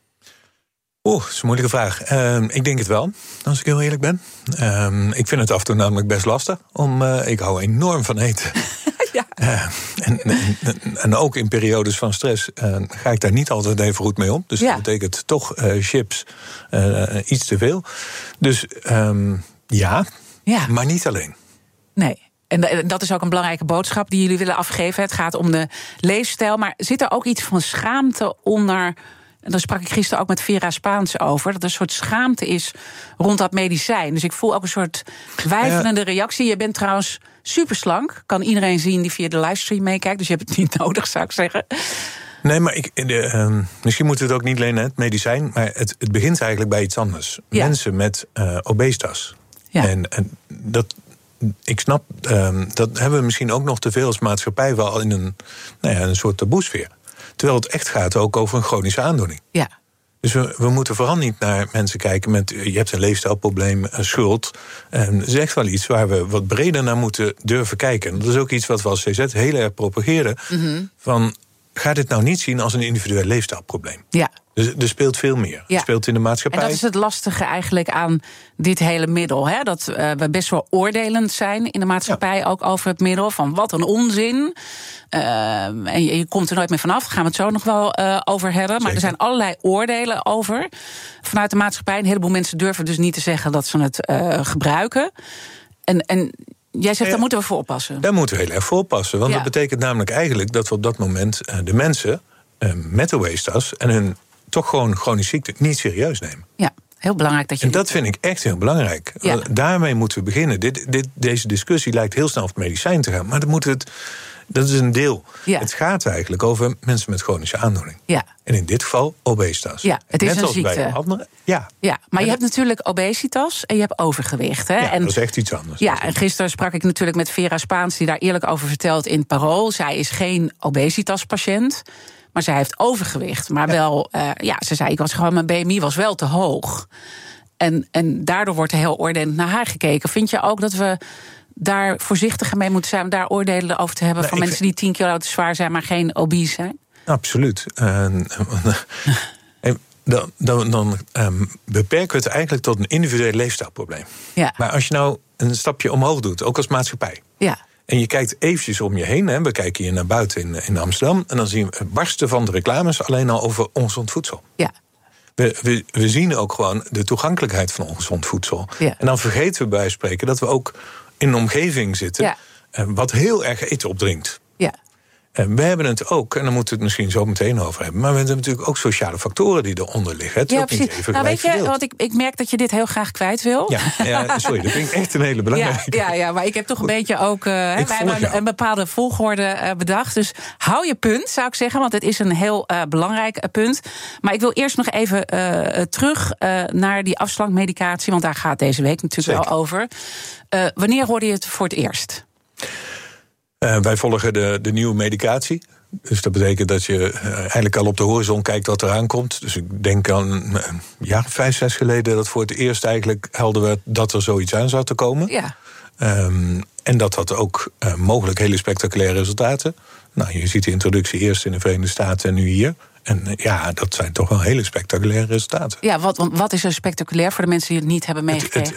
Oeh, dat is een moeilijke vraag. Uh, ik denk het wel, als ik heel eerlijk ben. Uh, ik vind het af en toe namelijk best lastig. Om, uh, ik hou enorm van eten. ja. uh, en, en, en ook in periodes van stress uh, ga ik daar niet altijd even goed mee om. Dus ja. dat betekent toch uh, chips uh, iets te veel. Dus um, ja, ja, maar niet alleen. Nee. En dat is ook een belangrijke boodschap die jullie willen afgeven. Het gaat om de leefstijl. Maar zit er ook iets van schaamte onder? En daar sprak ik gisteren ook met Vera Spaans over. Dat er een soort schaamte is rond dat medicijn. Dus ik voel ook een soort weifelende ja. reactie. Je bent trouwens superslank. Kan iedereen zien die via de livestream meekijkt. Dus je hebt het niet nodig, zou ik zeggen. Nee, maar ik, de, uh, misschien moeten we het ook niet alleen het medicijn. Maar het, het begint eigenlijk bij iets anders. Ja. Mensen met uh, obesitas. Ja. En, en dat... Ik snap, um, dat hebben we misschien ook nog te veel als maatschappij wel in een, nou ja, een soort taboesfeer. Terwijl het echt gaat ook over een chronische aandoening. Ja. Dus we, we moeten vooral niet naar mensen kijken met, je hebt een leefstijlprobleem, een schuld. En dat is echt wel iets waar we wat breder naar moeten durven kijken. En dat is ook iets wat we als C Z heel erg propageren. Mm-hmm. Van, ga dit nou niet zien als een individueel leefstijlprobleem. Ja. Dus er speelt veel meer. Ja. Er speelt in de maatschappij. En dat is het lastige eigenlijk aan dit hele middel. Hè? Dat uh, we best wel oordelend zijn in de maatschappij, ja. ook over het middel. Van wat een onzin. Uh, en je, je komt er nooit meer vanaf. Daar gaan we het zo nog wel uh, over hebben. Zeker. Maar er zijn allerlei oordelen over. Vanuit de maatschappij. Een heleboel mensen durven dus niet te zeggen dat ze het uh, gebruiken. En... en Jij zegt, ja, daar moeten we voor oppassen. Daar moeten we heel erg voor oppassen. Want ja. dat betekent namelijk eigenlijk dat we op dat moment uh, de mensen uh, met obesitas en hun toch gewoon chronische ziekte niet serieus nemen. Ja, heel belangrijk dat je. En dat vind ik echt heel belangrijk. Ja. Daarmee moeten we beginnen. Dit, dit, deze discussie lijkt heel snel over het medicijn te gaan, maar dan moeten we het. Dat is een deel. Ja. Het gaat eigenlijk over mensen met chronische aandoening. Ja. En in dit geval obesitas. Ja, het is Net een als ziekte. Bij andere, ja. ja, maar je hebt natuurlijk obesitas en je hebt overgewicht. Hè? Ja, en, dat is echt iets anders. Ja, en gisteren sprak ik natuurlijk met Vera Spaans, die daar eerlijk over vertelt in Parool. Zij is geen obesitaspatiënt, maar zij heeft overgewicht. Maar ja. wel, uh, ja, ze zei, ik was gewoon, mijn B M I was wel te hoog. En, en daardoor wordt er heel oordelend naar haar gekeken. Vind je ook dat we daar voorzichtiger mee moeten zijn om daar oordelen over te hebben nee, van mensen vind... die tien kilo te zwaar zijn, maar geen obese zijn? Absoluut. Uh, dan dan, dan um, beperken we het eigenlijk tot een individueel leefstijlprobleem. Ja. Maar als je nou een stapje omhoog doet, ook als maatschappij. Ja. En je kijkt eventjes om je heen. Hè, we kijken hier naar buiten in, in Amsterdam. En dan zien we barsten van de reclames alleen al over ongezond voedsel. Ja. We, we, we zien ook gewoon de toegankelijkheid van ongezond voedsel. Ja. En dan vergeten we bij wijze van spreken dat we ook in een omgeving zitten, ja. wat heel erg eten opdringt. Ja. En we hebben het ook, en daar moeten we het misschien zo meteen over hebben, maar we hebben natuurlijk ook sociale factoren die eronder liggen. Het is ja, ook niet even nou, weet je, want ik, ik merk dat je dit heel graag kwijt wil. Ja, ja sorry, dat vind ik echt een hele belangrijke. Ja, ja, ja, maar ik heb toch een beetje ook uh, wij hebben een, een bepaalde volgorde uh, bedacht. Dus hou je punt, zou ik zeggen, want het is een heel uh, belangrijk uh, punt. Maar ik wil eerst nog even uh, terug uh, naar die afslankmedicatie, want daar gaat deze week natuurlijk Zeker. wel over. Uh, wanneer hoorde je het voor het eerst? Uh, wij volgen de, de nieuwe medicatie. Dus dat betekent dat je uh, eigenlijk al op de horizon kijkt wat eraan komt. Dus ik denk aan uh, een jaar of vijf, zes geleden dat voor het eerst eigenlijk helder werd dat er zoiets aan zou te komen. Ja. Um, en dat had ook uh, mogelijk hele spectaculaire resultaten. Nou, je ziet de introductie eerst in de Verenigde Staten en nu hier. En uh, ja, dat zijn toch wel hele spectaculaire resultaten. Ja, wat, wat is er spectaculair voor de mensen die het niet hebben meegekregen? Het, het, het,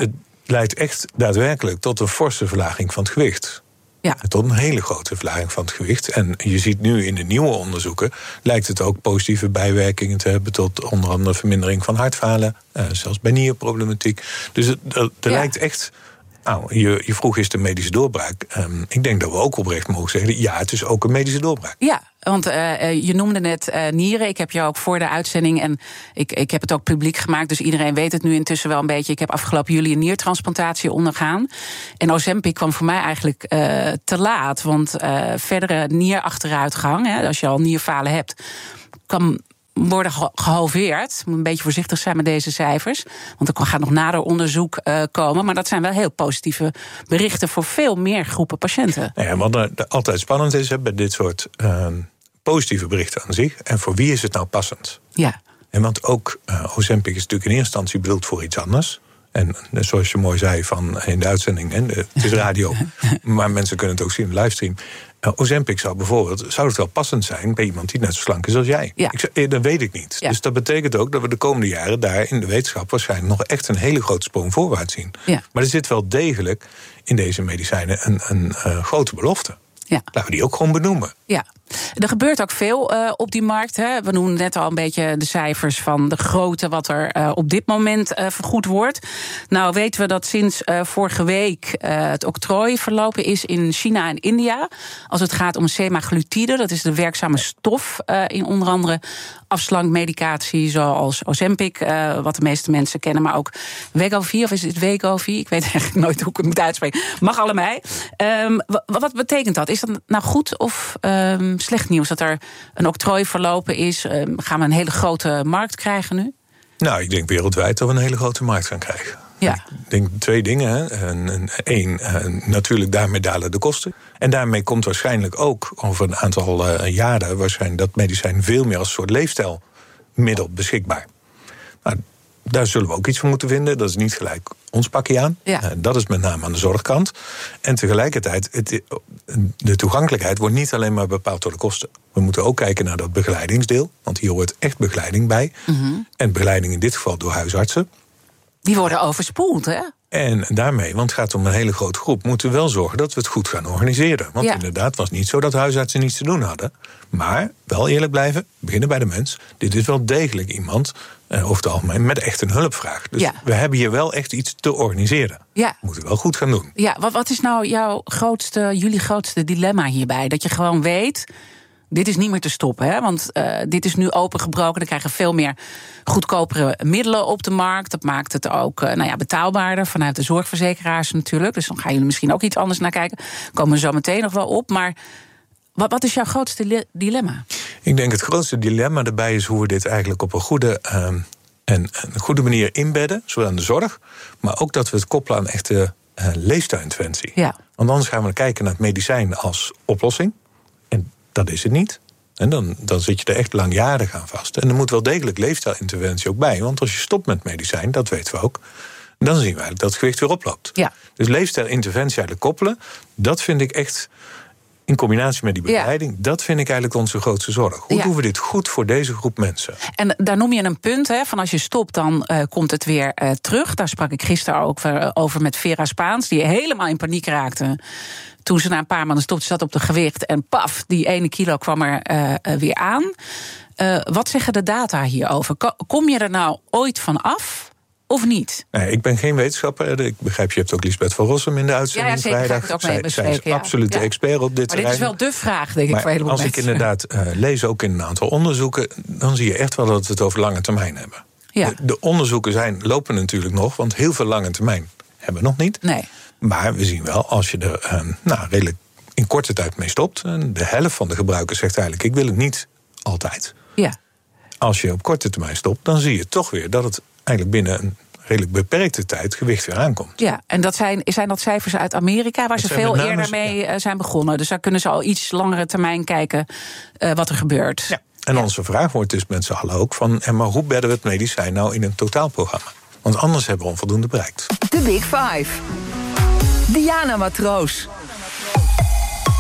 leidt echt daadwerkelijk tot een forse verlaging van het gewicht. Ja. Tot een hele grote verlaging van het gewicht. En je ziet nu in de nieuwe onderzoeken, lijkt het ook positieve bijwerkingen te hebben tot onder andere vermindering van hartfalen, uh, zelfs bij nierproblematiek. Dus het, er, er ja. lijkt echt. Nou, je, je vroeg is het een medische doorbraak. Um, ik denk dat we ook oprecht mogen zeggen, ja, het is ook een medische doorbraak. Ja, want uh, je noemde net uh, nieren. Ik heb je ook voor de uitzending, en ik, ik heb het ook publiek gemaakt, dus iedereen weet het nu intussen wel een beetje. Ik heb afgelopen juli een niertransplantatie ondergaan. En Ozempic kwam voor mij eigenlijk uh, te laat. Want uh, verdere nierachteruitgang, hè, als je al nierfalen hebt, kan worden gehalveerd. Ik moet een beetje voorzichtig zijn met deze cijfers, want er gaat nog nader onderzoek uh, komen. Maar dat zijn wel heel positieve berichten voor veel meer groepen patiënten. Ja, wat er altijd spannend is hè, bij dit soort uh, positieve berichten aan zich, en voor wie is het nou passend? Ja. En want ook uh, Ozempic is natuurlijk in eerste instantie bedoeld voor iets anders. En zoals je mooi zei van in de uitzending, hè, het is radio, maar mensen kunnen het ook zien in de livestream. Uh, Ozempic zou bijvoorbeeld, zou het wel passend zijn bij iemand die net zo slank is als jij? Ja. Ik, eh, dat weet ik niet. Ja. Dus dat betekent ook dat we de komende jaren daar in de wetenschap waarschijnlijk nog echt een hele grote sprong voorwaarts zien. Ja. Maar er zit wel degelijk in deze medicijnen een, een uh, grote belofte. Ja. Laten we die ook gewoon benoemen. Ja, er gebeurt ook veel uh, op die markt. Hè. We noemen net al een beetje de cijfers van de grootte wat er uh, op dit moment uh, vergoed wordt. Nou weten we dat sinds uh, vorige week uh, het octrooi verlopen is in China en India. Als het gaat om semaglutide, dat is de werkzame stof uh, in onder andere afslankmedicatie zoals Ozempic, uh, wat de meeste mensen kennen, maar ook Wegovy, of is het Wegovy? Ik weet eigenlijk nooit hoe ik het moet uitspreken. Mag allebei. Um, wat, wat betekent dat? Is dat nou goed of um, slecht nieuws dat er een octrooi verlopen is? Um, gaan we een hele grote markt krijgen nu? Nou, ik denk wereldwijd dat we een hele grote markt gaan krijgen. Ja. Ik denk twee dingen. Eén, natuurlijk daarmee dalen de kosten. En daarmee komt waarschijnlijk ook over een aantal uh, jaren waarschijnlijk dat medicijn veel meer als soort leefstijlmiddel beschikbaar. Nou, daar zullen we ook iets van moeten vinden. Dat is niet gelijk ons pakje aan. Ja. Uh, dat is met name aan de zorgkant. En tegelijkertijd, het, de toegankelijkheid wordt niet alleen maar bepaald door de kosten. We moeten ook kijken naar dat begeleidingsdeel. Want hier hoort echt begeleiding bij. Mm-hmm. En begeleiding in dit geval door huisartsen. Die worden overspoeld, hè? En daarmee, want het gaat om een hele grote groep, moeten we wel zorgen dat we het goed gaan organiseren. Want ja. inderdaad, het was niet zo dat huisartsen niets te doen hadden. Maar wel eerlijk blijven, beginnen bij de mens. Dit is wel degelijk iemand, eh, over het algemeen, met echt een hulpvraag. Dus ja. we hebben hier wel echt iets te organiseren. Ja. We moeten wel goed gaan doen. Ja, wat, wat is nou jouw grootste, jullie grootste dilemma hierbij? Dat je gewoon weet, dit is niet meer te stoppen, hè? Want uh, dit is nu opengebroken. Er krijgen veel meer goedkopere middelen op de markt. Dat maakt het ook uh, nou ja, betaalbaarder vanuit de zorgverzekeraars natuurlijk. Dus dan gaan jullie misschien ook iets anders naar kijken. Komen we zo meteen nog wel op. Maar wat, wat is jouw grootste dilemma? Ik denk het grootste dilemma daarbij is hoe we dit eigenlijk op een goede, uh, en, een goede manier inbedden. Zowel aan de zorg, maar ook dat we het koppelen aan echte uh, leefstijlinterventie. Ja. Want anders gaan we kijken naar het medicijn als oplossing. En dat is het niet. En dan, dan zit je er echt langjarig aan vast. En er moet wel degelijk leefstijlinterventie ook bij. Want als je stopt met medicijn, dat weten we ook, dan zien we eigenlijk dat het gewicht weer oploopt. Ja. Dus leefstijlinterventie eigenlijk koppelen, dat vind ik echt, in combinatie met die begeleiding, ja. dat vind ik eigenlijk onze grootste zorg. Hoe ja. doen we dit goed voor deze groep mensen? En daar noem je een punt, hè, van als je stopt, dan uh, komt het weer uh, terug. Daar sprak ik gisteren ook over met Vera Spaans, die helemaal in paniek raakte toen ze na een paar maanden stopte, zat op de gewicht en paf, die ene kilo kwam er uh, uh, weer aan. Uh, wat zeggen de data hierover? Kom je er nou ooit van af of niet? Nee, ik ben geen wetenschapper. Ik begrijp, je hebt ook Lisbeth van Rossum in de uitzending ja, ja, vrijdag. Ook mee zij, zij is ja. absoluut de ja. expert op dit maar terrein. dit is wel de vraag, denk ik, maar voor heleboel als mensen. ik inderdaad uh, lees, ook in een aantal onderzoeken, dan zie je echt wel dat we het over lange termijn hebben. Ja. De, de onderzoeken zijn, lopen natuurlijk nog, want heel veel lange termijn hebben we nog niet. Nee. Maar we zien wel, als je er uh, nou, redelijk in korte tijd mee stopt, de helft van de gebruikers zegt eigenlijk, ik wil het niet altijd. Ja. Als je op korte termijn stopt, dan zie je toch weer dat het eigenlijk binnen een redelijk beperkte tijd gewicht weer aankomt. Ja, en dat zijn, zijn dat cijfers uit Amerika, waar dat ze veel name, eerder mee ja. zijn begonnen. Dus daar kunnen ze al iets langere termijn kijken uh, wat er gebeurt. Ja. En ja. onze vraag wordt dus met z'n allen ook van, en maar hoe bedden we het medicijn nou in een totaalprogramma? Want anders hebben we onvoldoende bereikt. De Big Five. Diana Matroos.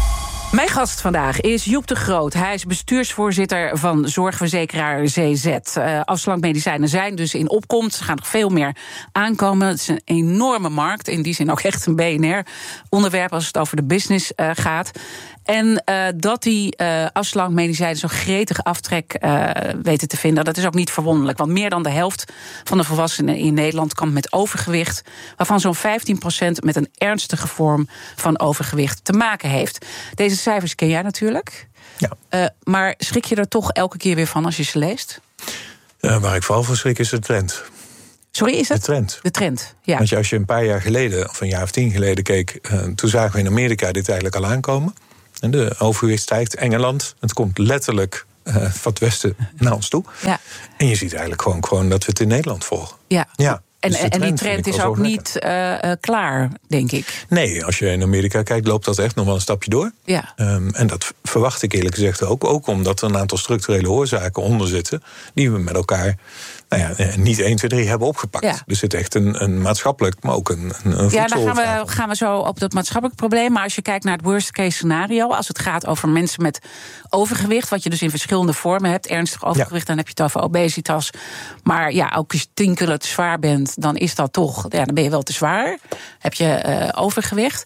Mijn gast vandaag is Joep de Groot. Hij is bestuursvoorzitter van zorgverzekeraar Z Z. Uh, afslankmedicijnen zijn dus in opkomst. Er gaan nog veel meer aankomen. Het is een enorme markt. In die zin ook echt een B N R-onderwerp als het over de business uh, gaat. En uh, dat die uh, afslankmedicijnen zo'n gretige aftrek uh, weten te vinden, dat is ook niet verwonderlijk. Want meer dan de helft van de volwassenen in Nederland kampt met overgewicht, waarvan zo'n vijftien procent met een ernstige vorm van overgewicht te maken heeft. Deze cijfers ken jij natuurlijk. Ja. Uh, maar schrik je er toch elke keer weer van als je ze leest? Uh, waar ik vooral voor schrik is de trend. Sorry, is het? De trend. De trend, ja. Want als je een paar jaar geleden, of een jaar of tien geleden keek, uh, toen zagen we in Amerika dit eigenlijk al aankomen. En de overgewicht stijgt. Engeland, het komt letterlijk uh, van het westen naar ons toe. Ja. En je ziet eigenlijk gewoon, gewoon dat we het in Nederland volgen. Ja. Ja. En, dus en die trend is ook niet uh, uh, klaar, denk ik. Nee, als je in Amerika kijkt, loopt dat echt nog wel een stapje door. Ja. Um, en dat verwacht ik eerlijk gezegd ook. Ook omdat er een aantal structurele oorzaken onder zitten, die we met elkaar nou ja, niet één, twee, drie hebben opgepakt. Ja. Dus het is echt een, een maatschappelijk, maar ook een, een, een Ja, dan gaan we, gaan we zo op dat maatschappelijk probleem. Maar als je kijkt naar het worst case scenario, als het gaat over mensen met overgewicht, wat je dus in verschillende vormen hebt, ernstig overgewicht, ja. Dan heb je het over obesitas. Maar ja, ook als je tien kilo te zwaar bent, dan is dat toch, ja, dan ben je wel te zwaar. Heb je uh, overgewicht.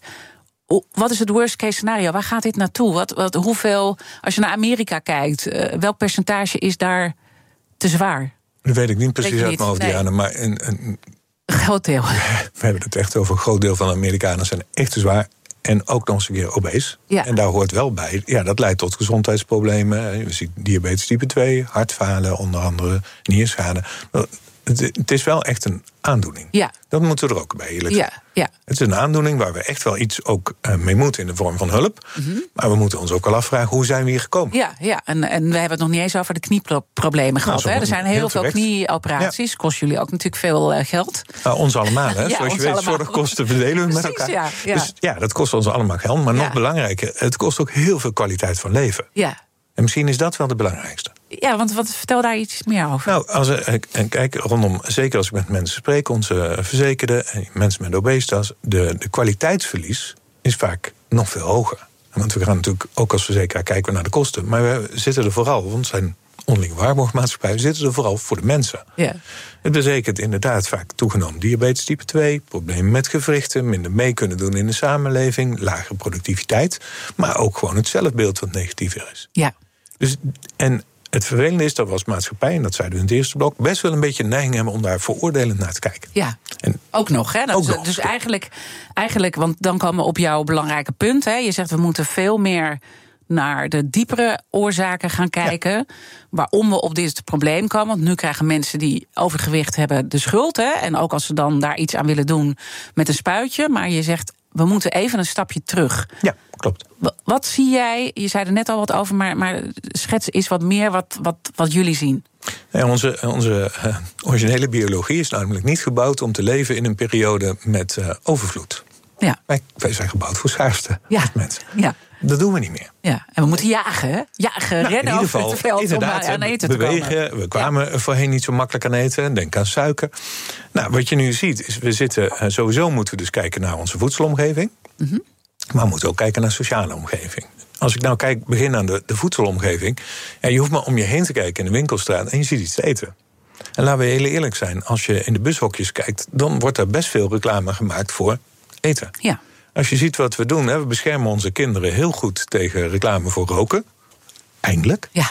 Wat is het worst case scenario? Waar gaat dit naartoe? Wat, wat, hoeveel, als je naar Amerika kijkt, uh, welk percentage is daar te zwaar? Dat weet ik niet precies uit niet. mijn hoofd, Nee. Diana, maar een, een, een groot deel. We hebben het echt over een groot deel van de Amerikanen zijn echt te zwaar. En ook nog eens een keer obese. Ja. En daar hoort wel bij, ja, dat leidt tot gezondheidsproblemen. Je ziet diabetes type twee, hartfalen, onder andere nierschade. Het, het is wel echt een aandoening. Ja. Dat moeten we er ook bij eerlijk Ja, ja. Het is een aandoening waar we echt wel iets ook uh, mee moeten in de vorm van hulp. Mm-hmm. Maar we moeten ons ook al afvragen, hoe zijn we hier gekomen? Ja, ja. En, en we hebben het nog niet eens over de knieproblemen gehad. Nou, hè? Er zijn heel, heel veel terecht. knieoperaties. Ja. Kost jullie ook natuurlijk veel uh, geld. Uh, ons allemaal, hè? Ja, Zoals je weet, allemaal. zorgkosten verdelen we met Precies, elkaar. Ja, ja. Dus ja, dat kost ons allemaal geld. Maar ja. nog belangrijker, het kost ook heel veel kwaliteit van leven. Ja. En misschien is dat wel de belangrijkste. Ja, want wat, vertel daar iets meer over. Nou, als, en kijk, rondom, zeker als ik met mensen spreek, onze verzekerden, mensen met obesitas, de, de kwaliteitsverlies is vaak nog veel hoger. Want we gaan natuurlijk ook als verzekeraar kijken naar de kosten. Maar we zitten er vooral, want het zijn onderlinge waarborgmaatschappijen, zitten er vooral voor de mensen. Ja. Het betekent inderdaad vaak toegenomen diabetes type twee, problemen met gewrichten, minder mee kunnen doen in de samenleving, lagere productiviteit, maar ook gewoon het zelfbeeld wat negatiever is. Ja. Dus, en het vervelende is dat we als maatschappij, en dat zeiden we in het eerste blok, best wel een beetje een neiging hebben om daar veroordelend naar te kijken. Ja, en ook nog. Hè? Dat ook is, nog. Dus eigenlijk, eigenlijk, want dan komen we op jouw belangrijke punt. Hè? Je zegt we moeten veel meer naar de diepere oorzaken gaan kijken, ja. waarom we op dit probleem komen. Want nu krijgen mensen die overgewicht hebben de schuld. Hè? En ook als ze dan daar iets aan willen doen met een spuitje. Maar je zegt, we moeten even een stapje terug. Ja, klopt. Wat zie jij, je zei er net al wat over, maar, maar schets eens wat meer wat, wat, wat jullie zien. Ja, onze onze uh, originele biologie is namelijk niet gebouwd om te leven in een periode met uh, overvloed. Ja. Wij, wij zijn gebouwd voor schaarste ja. als mensen. Ja. Dat doen we niet meer. Ja, en we moeten jagen, hè? Jagen, nou, rennen over geval, het veld om aan eten te bewegen, komen. We kwamen ja. voorheen niet zo makkelijk aan eten. Denk aan suiker. Nou, wat je nu ziet, is we zitten... Sowieso moeten we dus kijken naar onze voedselomgeving. Mm-hmm. Maar we moeten ook kijken naar de sociale omgeving. Als ik nou kijk, begin aan de, de voedselomgeving. Ja, je hoeft maar om je heen te kijken in de winkelstraat en je ziet iets te eten. En laten we heel eerlijk zijn, als je in de bushokjes kijkt, dan wordt er best veel reclame gemaakt voor eten. Ja. Als je ziet wat we doen, hè, we beschermen onze kinderen heel goed tegen reclame voor roken. Eindelijk. Ja.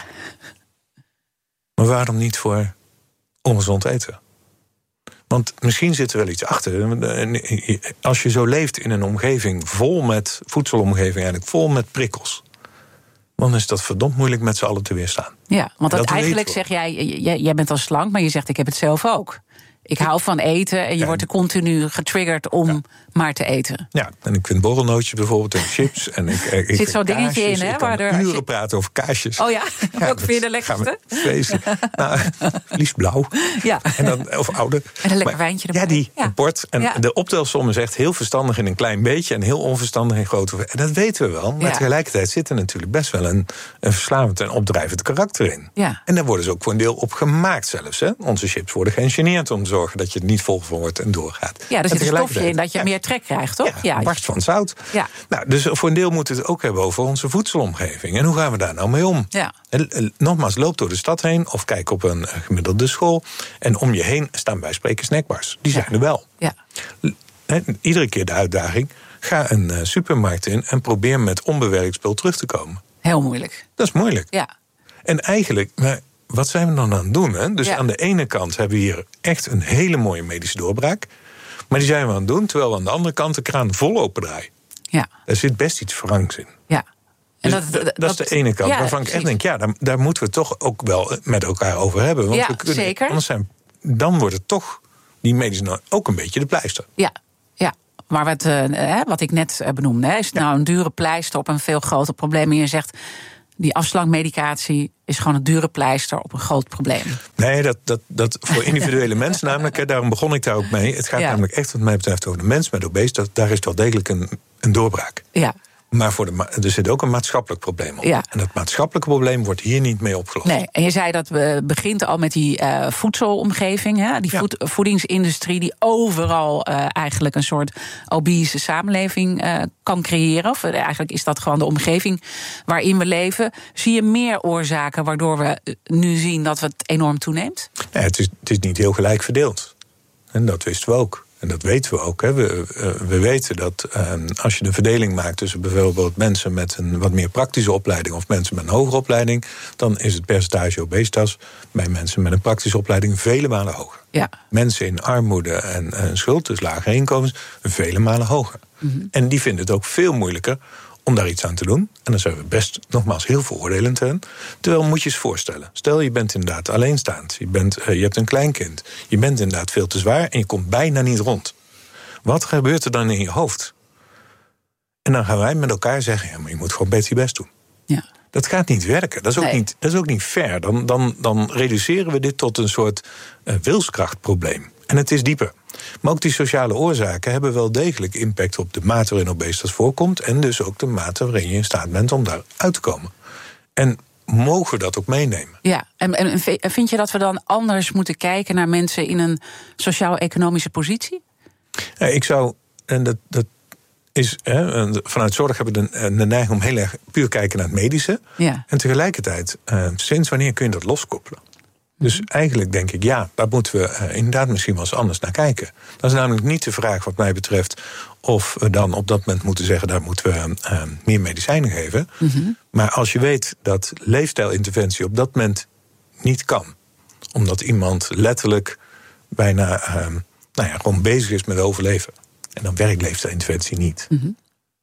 Maar waarom niet voor ongezond eten? Want misschien zit er wel iets achter. Als je zo leeft in een omgeving vol met voedselomgeving, eigenlijk vol met prikkels, dan is dat verdomd moeilijk met z'n allen te weerstaan. Ja, want dat dat eigenlijk zeg jij, jij, jij bent al slank, maar je zegt ik heb het zelf ook. Ik hou van eten en je ja. wordt er continu getriggerd om ja. maar te eten. Ja, en ik vind borrelnootjes bijvoorbeeld en chips. En ik, ik, er zit zo'n dingetje in, hè? Ik kan uren je... praten over kaasjes. Oh ja, ja ook vind je de lekkerste? Vreselijk. Nou, liefst blauw. Ja. En dan, of ouder. En een lekker maar, wijntje erbij. Ja, die ja. een bord. En ja. de optelsom is echt heel verstandig in een klein beetje en heel onverstandig in grote. En dat weten we wel. Maar ja. tegelijkertijd zit er natuurlijk best wel een, een verslavend en opdrijvend karakter in. Ja. En daar worden ze ook voor een deel op gemaakt zelfs. Hè? Onze chips worden geïngineerd om zorgen dat je er niet vol van wordt en doorgaat. Ja, er zit een stofje in dat je ja, meer trek krijgt, toch? Ja, Ja, barst van zout. Ja. Nou, dus voor een deel moeten we het ook hebben over onze voedselomgeving. En hoe gaan we daar nou mee om? Ja. En, nogmaals, loop door de stad heen of kijk op een gemiddelde school. En om je heen staan bij spreken snackbars. Die zijn ja. er wel. Ja. En iedere keer de uitdaging. Ga een uh, supermarkt in en probeer met onbewerkt spul terug te komen. Heel moeilijk. Dat is moeilijk. Ja. En eigenlijk, maar wat zijn we dan aan het doen? Hè? Dus ja. aan de ene kant hebben we hier echt een hele mooie medische doorbraak. Maar die zijn we aan het doen, terwijl we aan de andere kant de kraan vol open draaien. Ja. Daar zit best iets wrangs in. Ja. En dus dat, dat, dat, dat is de ene kant, ja, waarvan precies. ik echt denk, ja, daar, daar moeten we het toch ook wel met elkaar over hebben. Want ja, we kunnen, zeker. Anders zijn, dan wordt het toch, die medische ook een beetje de pleister. Ja, ja. Maar wat, uh, wat ik net benoemde, hè, is het nou een dure pleister op een veel groter probleem. En je zegt, die afslankmedicatie is gewoon een dure pleister op een groot probleem. Nee, dat, dat, dat voor individuele mensen namelijk, daarom begon ik daar ook mee. Het gaat ja. namelijk echt wat mij betreft over de mens met obesitas. Daar is wel degelijk een, een doorbraak. Ja. Maar voor de, er zit ook een maatschappelijk probleem op. Ja. En dat maatschappelijke probleem wordt hier niet mee opgelost. Nee, en je zei dat we begint al met die uh, voedselomgeving. Hè? Die ja. voed, voedingsindustrie die overal uh, eigenlijk een soort obese samenleving uh, kan creëren. Of uh, eigenlijk is dat gewoon de omgeving waarin we leven. Zie je meer oorzaken waardoor we nu zien dat het enorm toeneemt? Nee, het, is, het is niet heel gelijk verdeeld. En dat wisten we ook. En dat weten we ook. Hè. We, we weten dat uh, als je de verdeling maakt tussen bijvoorbeeld mensen met een wat meer praktische opleiding of mensen met een hogere opleiding, dan is het percentage obesitas bij mensen met een praktische opleiding vele malen hoger. Ja. Mensen in armoede en, en schuld, dus lage inkomens, vele malen hoger. Mm-hmm. En die vinden het ook veel moeilijker om daar iets aan te doen. En dan zijn we best nogmaals heel veroordelend aan. Terwijl moet je eens voorstellen. Stel je bent inderdaad alleenstaand. Je, bent, uh, je hebt een kleinkind. Je bent inderdaad veel te zwaar en je komt bijna niet rond. Wat gebeurt er dan in je hoofd? En dan gaan wij met elkaar zeggen, ja, maar je moet gewoon beter je best doen. Ja. Dat gaat niet werken. Dat is ook, nee. niet, dat is ook niet fair. Dan, dan, dan reduceren we dit tot een soort uh, wilskrachtprobleem. En het is dieper. Maar ook die sociale oorzaken hebben wel degelijk impact op de mate waarin obesitas voorkomt. En dus ook de mate waarin je in staat bent om daar uit te komen. En mogen we dat ook meenemen? Ja, en, en vind je dat we dan anders moeten kijken naar mensen in een sociaal-economische positie? Ja, ik zou, en dat, dat is, hè, vanuit zorg hebben we de, de neiging om heel erg puur kijken naar het medische. Ja. En tegelijkertijd, uh, sinds wanneer kun je dat loskoppelen? Dus eigenlijk denk ik, ja, daar moeten we uh, inderdaad misschien wel eens anders naar kijken. Dat is namelijk niet de vraag wat mij betreft of we dan op dat moment moeten zeggen, daar moeten we uh, meer medicijnen geven. Mm-hmm. Maar als je weet dat leefstijlinterventie op dat moment niet kan, omdat iemand letterlijk bijna uh, nou ja, gewoon bezig is met overleven, en dan werkt leefstijlinterventie niet. Mm-hmm.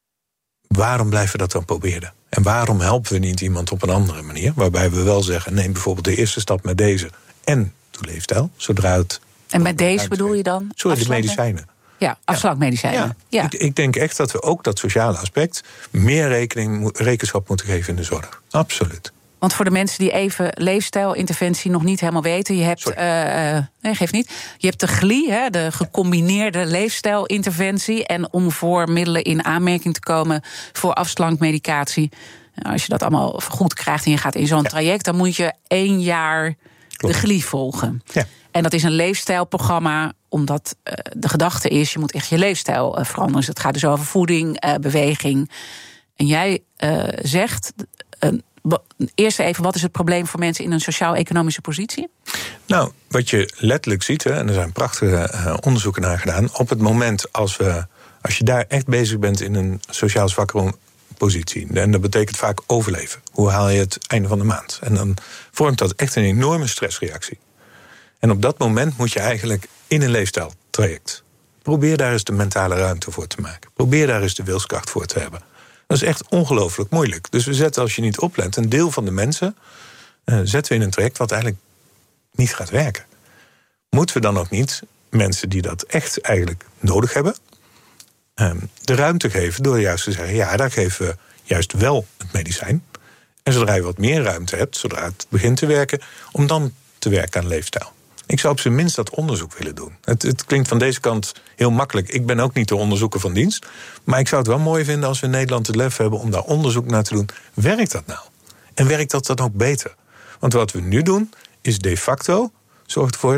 Waarom blijven we dat dan proberen? En waarom helpen we niet iemand op een andere manier? Waarbij we wel zeggen, neem bijvoorbeeld de eerste stap met deze en doe leefstijl, zodra het... En met deze bedoel je dan? Sorry, de medicijnen. Ja, afslankmedicijnen. Ja. Ja. Ik, ik denk echt dat we ook dat sociale aspect meer rekening, rekenschap moeten geven in de zorg. Absoluut. Want voor de mensen die even leefstijlinterventie nog niet helemaal weten, je hebt, uh, nee, geeft niet. Je hebt de G L I, hè, de gecombineerde leefstijlinterventie. En om voor middelen in aanmerking te komen voor afslankmedicatie, als je dat allemaal goed krijgt en je gaat in zo'n ja. traject, dan moet je één jaar Klopt. de G L I volgen. Ja. En dat is een leefstijlprogramma, omdat uh, de gedachte is, je moet echt je leefstijl uh, veranderen. Dus het gaat dus over voeding, uh, beweging. En jij uh, zegt, Uh, Eerst even, wat is het probleem voor mensen in een sociaal-economische positie? Nou, wat je letterlijk ziet, hè, en er zijn prachtige uh, onderzoeken naar gedaan, op het moment als, we, als je daar echt bezig bent in een sociaal zwakkere positie, en dat betekent vaak overleven. Hoe haal je het einde van de maand? En dan vormt dat echt een enorme stressreactie. En op dat moment moet je eigenlijk in een leefstijltraject. Probeer daar eens de mentale ruimte voor te maken. Probeer daar eens de wilskracht voor te hebben. Dat is echt ongelooflijk moeilijk. Dus we zetten, als je niet oplet, een deel van de mensen uh, zetten we in een traject wat eigenlijk niet gaat werken. Moeten we dan ook niet mensen die dat echt eigenlijk nodig hebben, uh, de ruimte geven door juist te zeggen, ja, daar geven we juist wel het medicijn. En zodra je wat meer ruimte hebt, zodra het begint te werken, om dan te werken aan leefstijl. Ik zou op zijn minst dat onderzoek willen doen. Het, het klinkt van deze kant heel makkelijk. Ik ben ook niet de onderzoeker van dienst. Maar ik zou het wel mooi vinden als we in Nederland het lef hebben om daar onderzoek naar te doen. Werkt dat nou? En werkt dat dan ook beter? Want wat we nu doen, is de facto zorgt ervoor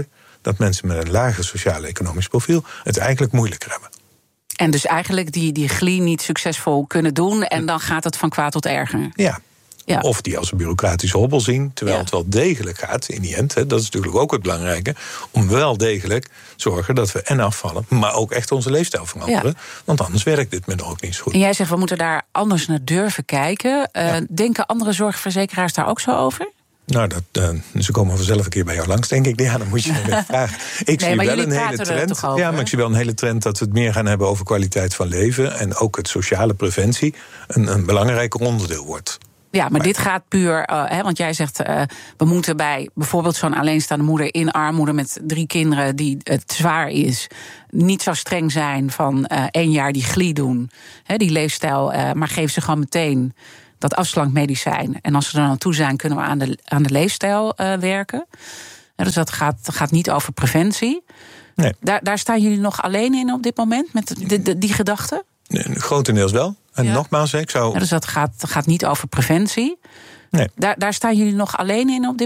dat mensen met een lager sociaal-economisch profiel het eigenlijk moeilijker hebben. En dus eigenlijk die, die glie niet succesvol kunnen doen en dan gaat het van kwaad tot erger. Ja. Ja. Of die als een bureaucratische hobbel zien, terwijl ja. het wel degelijk gaat in die end. Hè, dat is natuurlijk ook het belangrijke. Om wel degelijk zorgen dat we en afvallen, maar ook echt onze leefstijl veranderen. Ja. Want anders werkt dit middel ook niet zo goed. En jij zegt, we moeten daar anders naar durven kijken. Uh, ja. Denken andere zorgverzekeraars daar ook zo over? Nou, dat, uh, ze komen vanzelf een keer bij jou langs, denk ik. Ja, dan moet je even vragen. Ik nee, zie wel een hele trend. Ja, maar ik zie wel een hele trend dat we het meer gaan hebben over kwaliteit van leven. En ook het sociale preventie een, een belangrijker onderdeel wordt. Ja, maar, maar dit gaat puur, uh, hè, want jij zegt, uh, we moeten bij bijvoorbeeld zo'n alleenstaande moeder in armoede met drie kinderen die het zwaar is, niet zo streng zijn van uh, één jaar die glie doen, hè, die leefstijl, uh, maar geef ze gewoon meteen dat afslankmedicijn. En als ze er aan toe zijn, kunnen we aan de, aan de leefstijl uh, werken. Ja, dus dat gaat, gaat niet over preventie. Nee. Daar, daar staan jullie nog alleen in op dit moment, met de, de, die gedachten? Nee, grotendeels wel. En ja. nogmaals, ik zou... Ja, dus dat gaat, gaat niet over preventie. Nee. Daar, daar staan jullie nog alleen in op dit